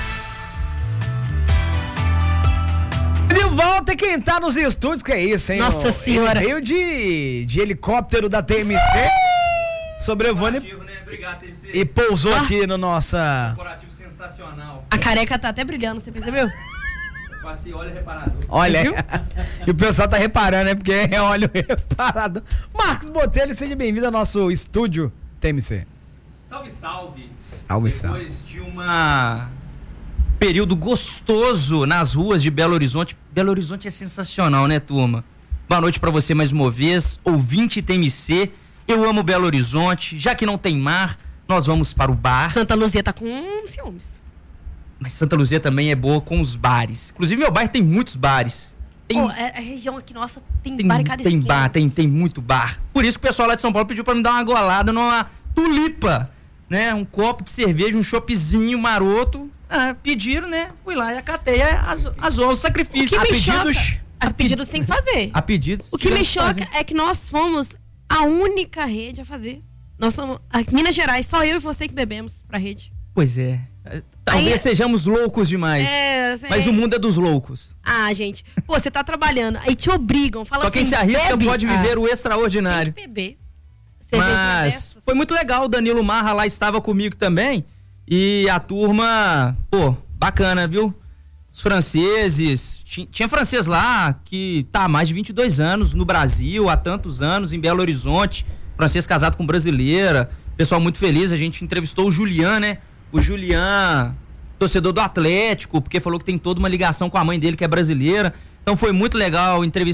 De volta quem tá nos estúdios, que é isso, hein?
Nossa
Ó,
Senhora.
Ele veio de, de helicóptero da T M C, sobrevoando e, e pousou
Ah.
aqui no nossa...
Corporativo sensacional.
A careca tá até brilhando, você percebeu?
Passei óleo reparador.
Olha,
Viu?
e o pessoal tá reparando, né? Porque é óleo reparado. Marcos Botelho, seja bem-vindo ao nosso estúdio T M C.
Salve, salve.
Salve, salve.
Depois de uma período gostoso nas ruas de Belo Horizonte. Belo Horizonte é sensacional, né, turma? Boa noite pra você mais uma vez, ouvinte T M C. Eu amo Belo Horizonte. Já que não tem mar, nós vamos para o bar.
Santa Luzia tá com ciúmes.
Mas Santa Luzia também é boa com os bares. Inclusive, meu bairro tem muitos bares. Tem,
Pô, é- a região aqui, nossa, tem,
tem,
bar em cada
tem
esquina.
bar, tem, tem muito bar. Por isso que o pessoal lá de São Paulo pediu pra me dar uma golada numa tulipa, né? Um copo de cerveja, um choppzinho maroto. Ah, pediram, né? Fui lá e acatei as, as os sacrifícios.
O que
A
me
pedidos-
choca... A pedidos tem que fazer.
A pedidos.
O que me
tivemos
choca
fazer.
é que nós fomos a única rede a fazer. Nós somos... A Minas Gerais, só eu e você que bebemos pra rede.
Pois é. Talvez
Aí-
sejamos loucos demais.
É, sei.
Mas o mundo é dos loucos.
Ah, gente. Pô, você tá trabalhando, aí te obrigam, fala
Só
assim,
quem se arrisca
bebe.
pode viver
Ah,
o extraordinário.
Tem que beber. Cervejinha
Mas
dessas.
foi muito legal, o Danilo Marra lá estava comigo também. E a turma, pô, bacana, viu? Os franceses, ti- tinha francês lá que tá há mais de vinte e dois anos no Brasil, há tantos anos, em Belo Horizonte, francês casado com brasileira, pessoal muito feliz, a gente entrevistou o Julian, né? O Julian, torcedor do Atlético, porque falou que tem toda uma ligação com a mãe dele que é brasileira, então foi muito legal entrevistar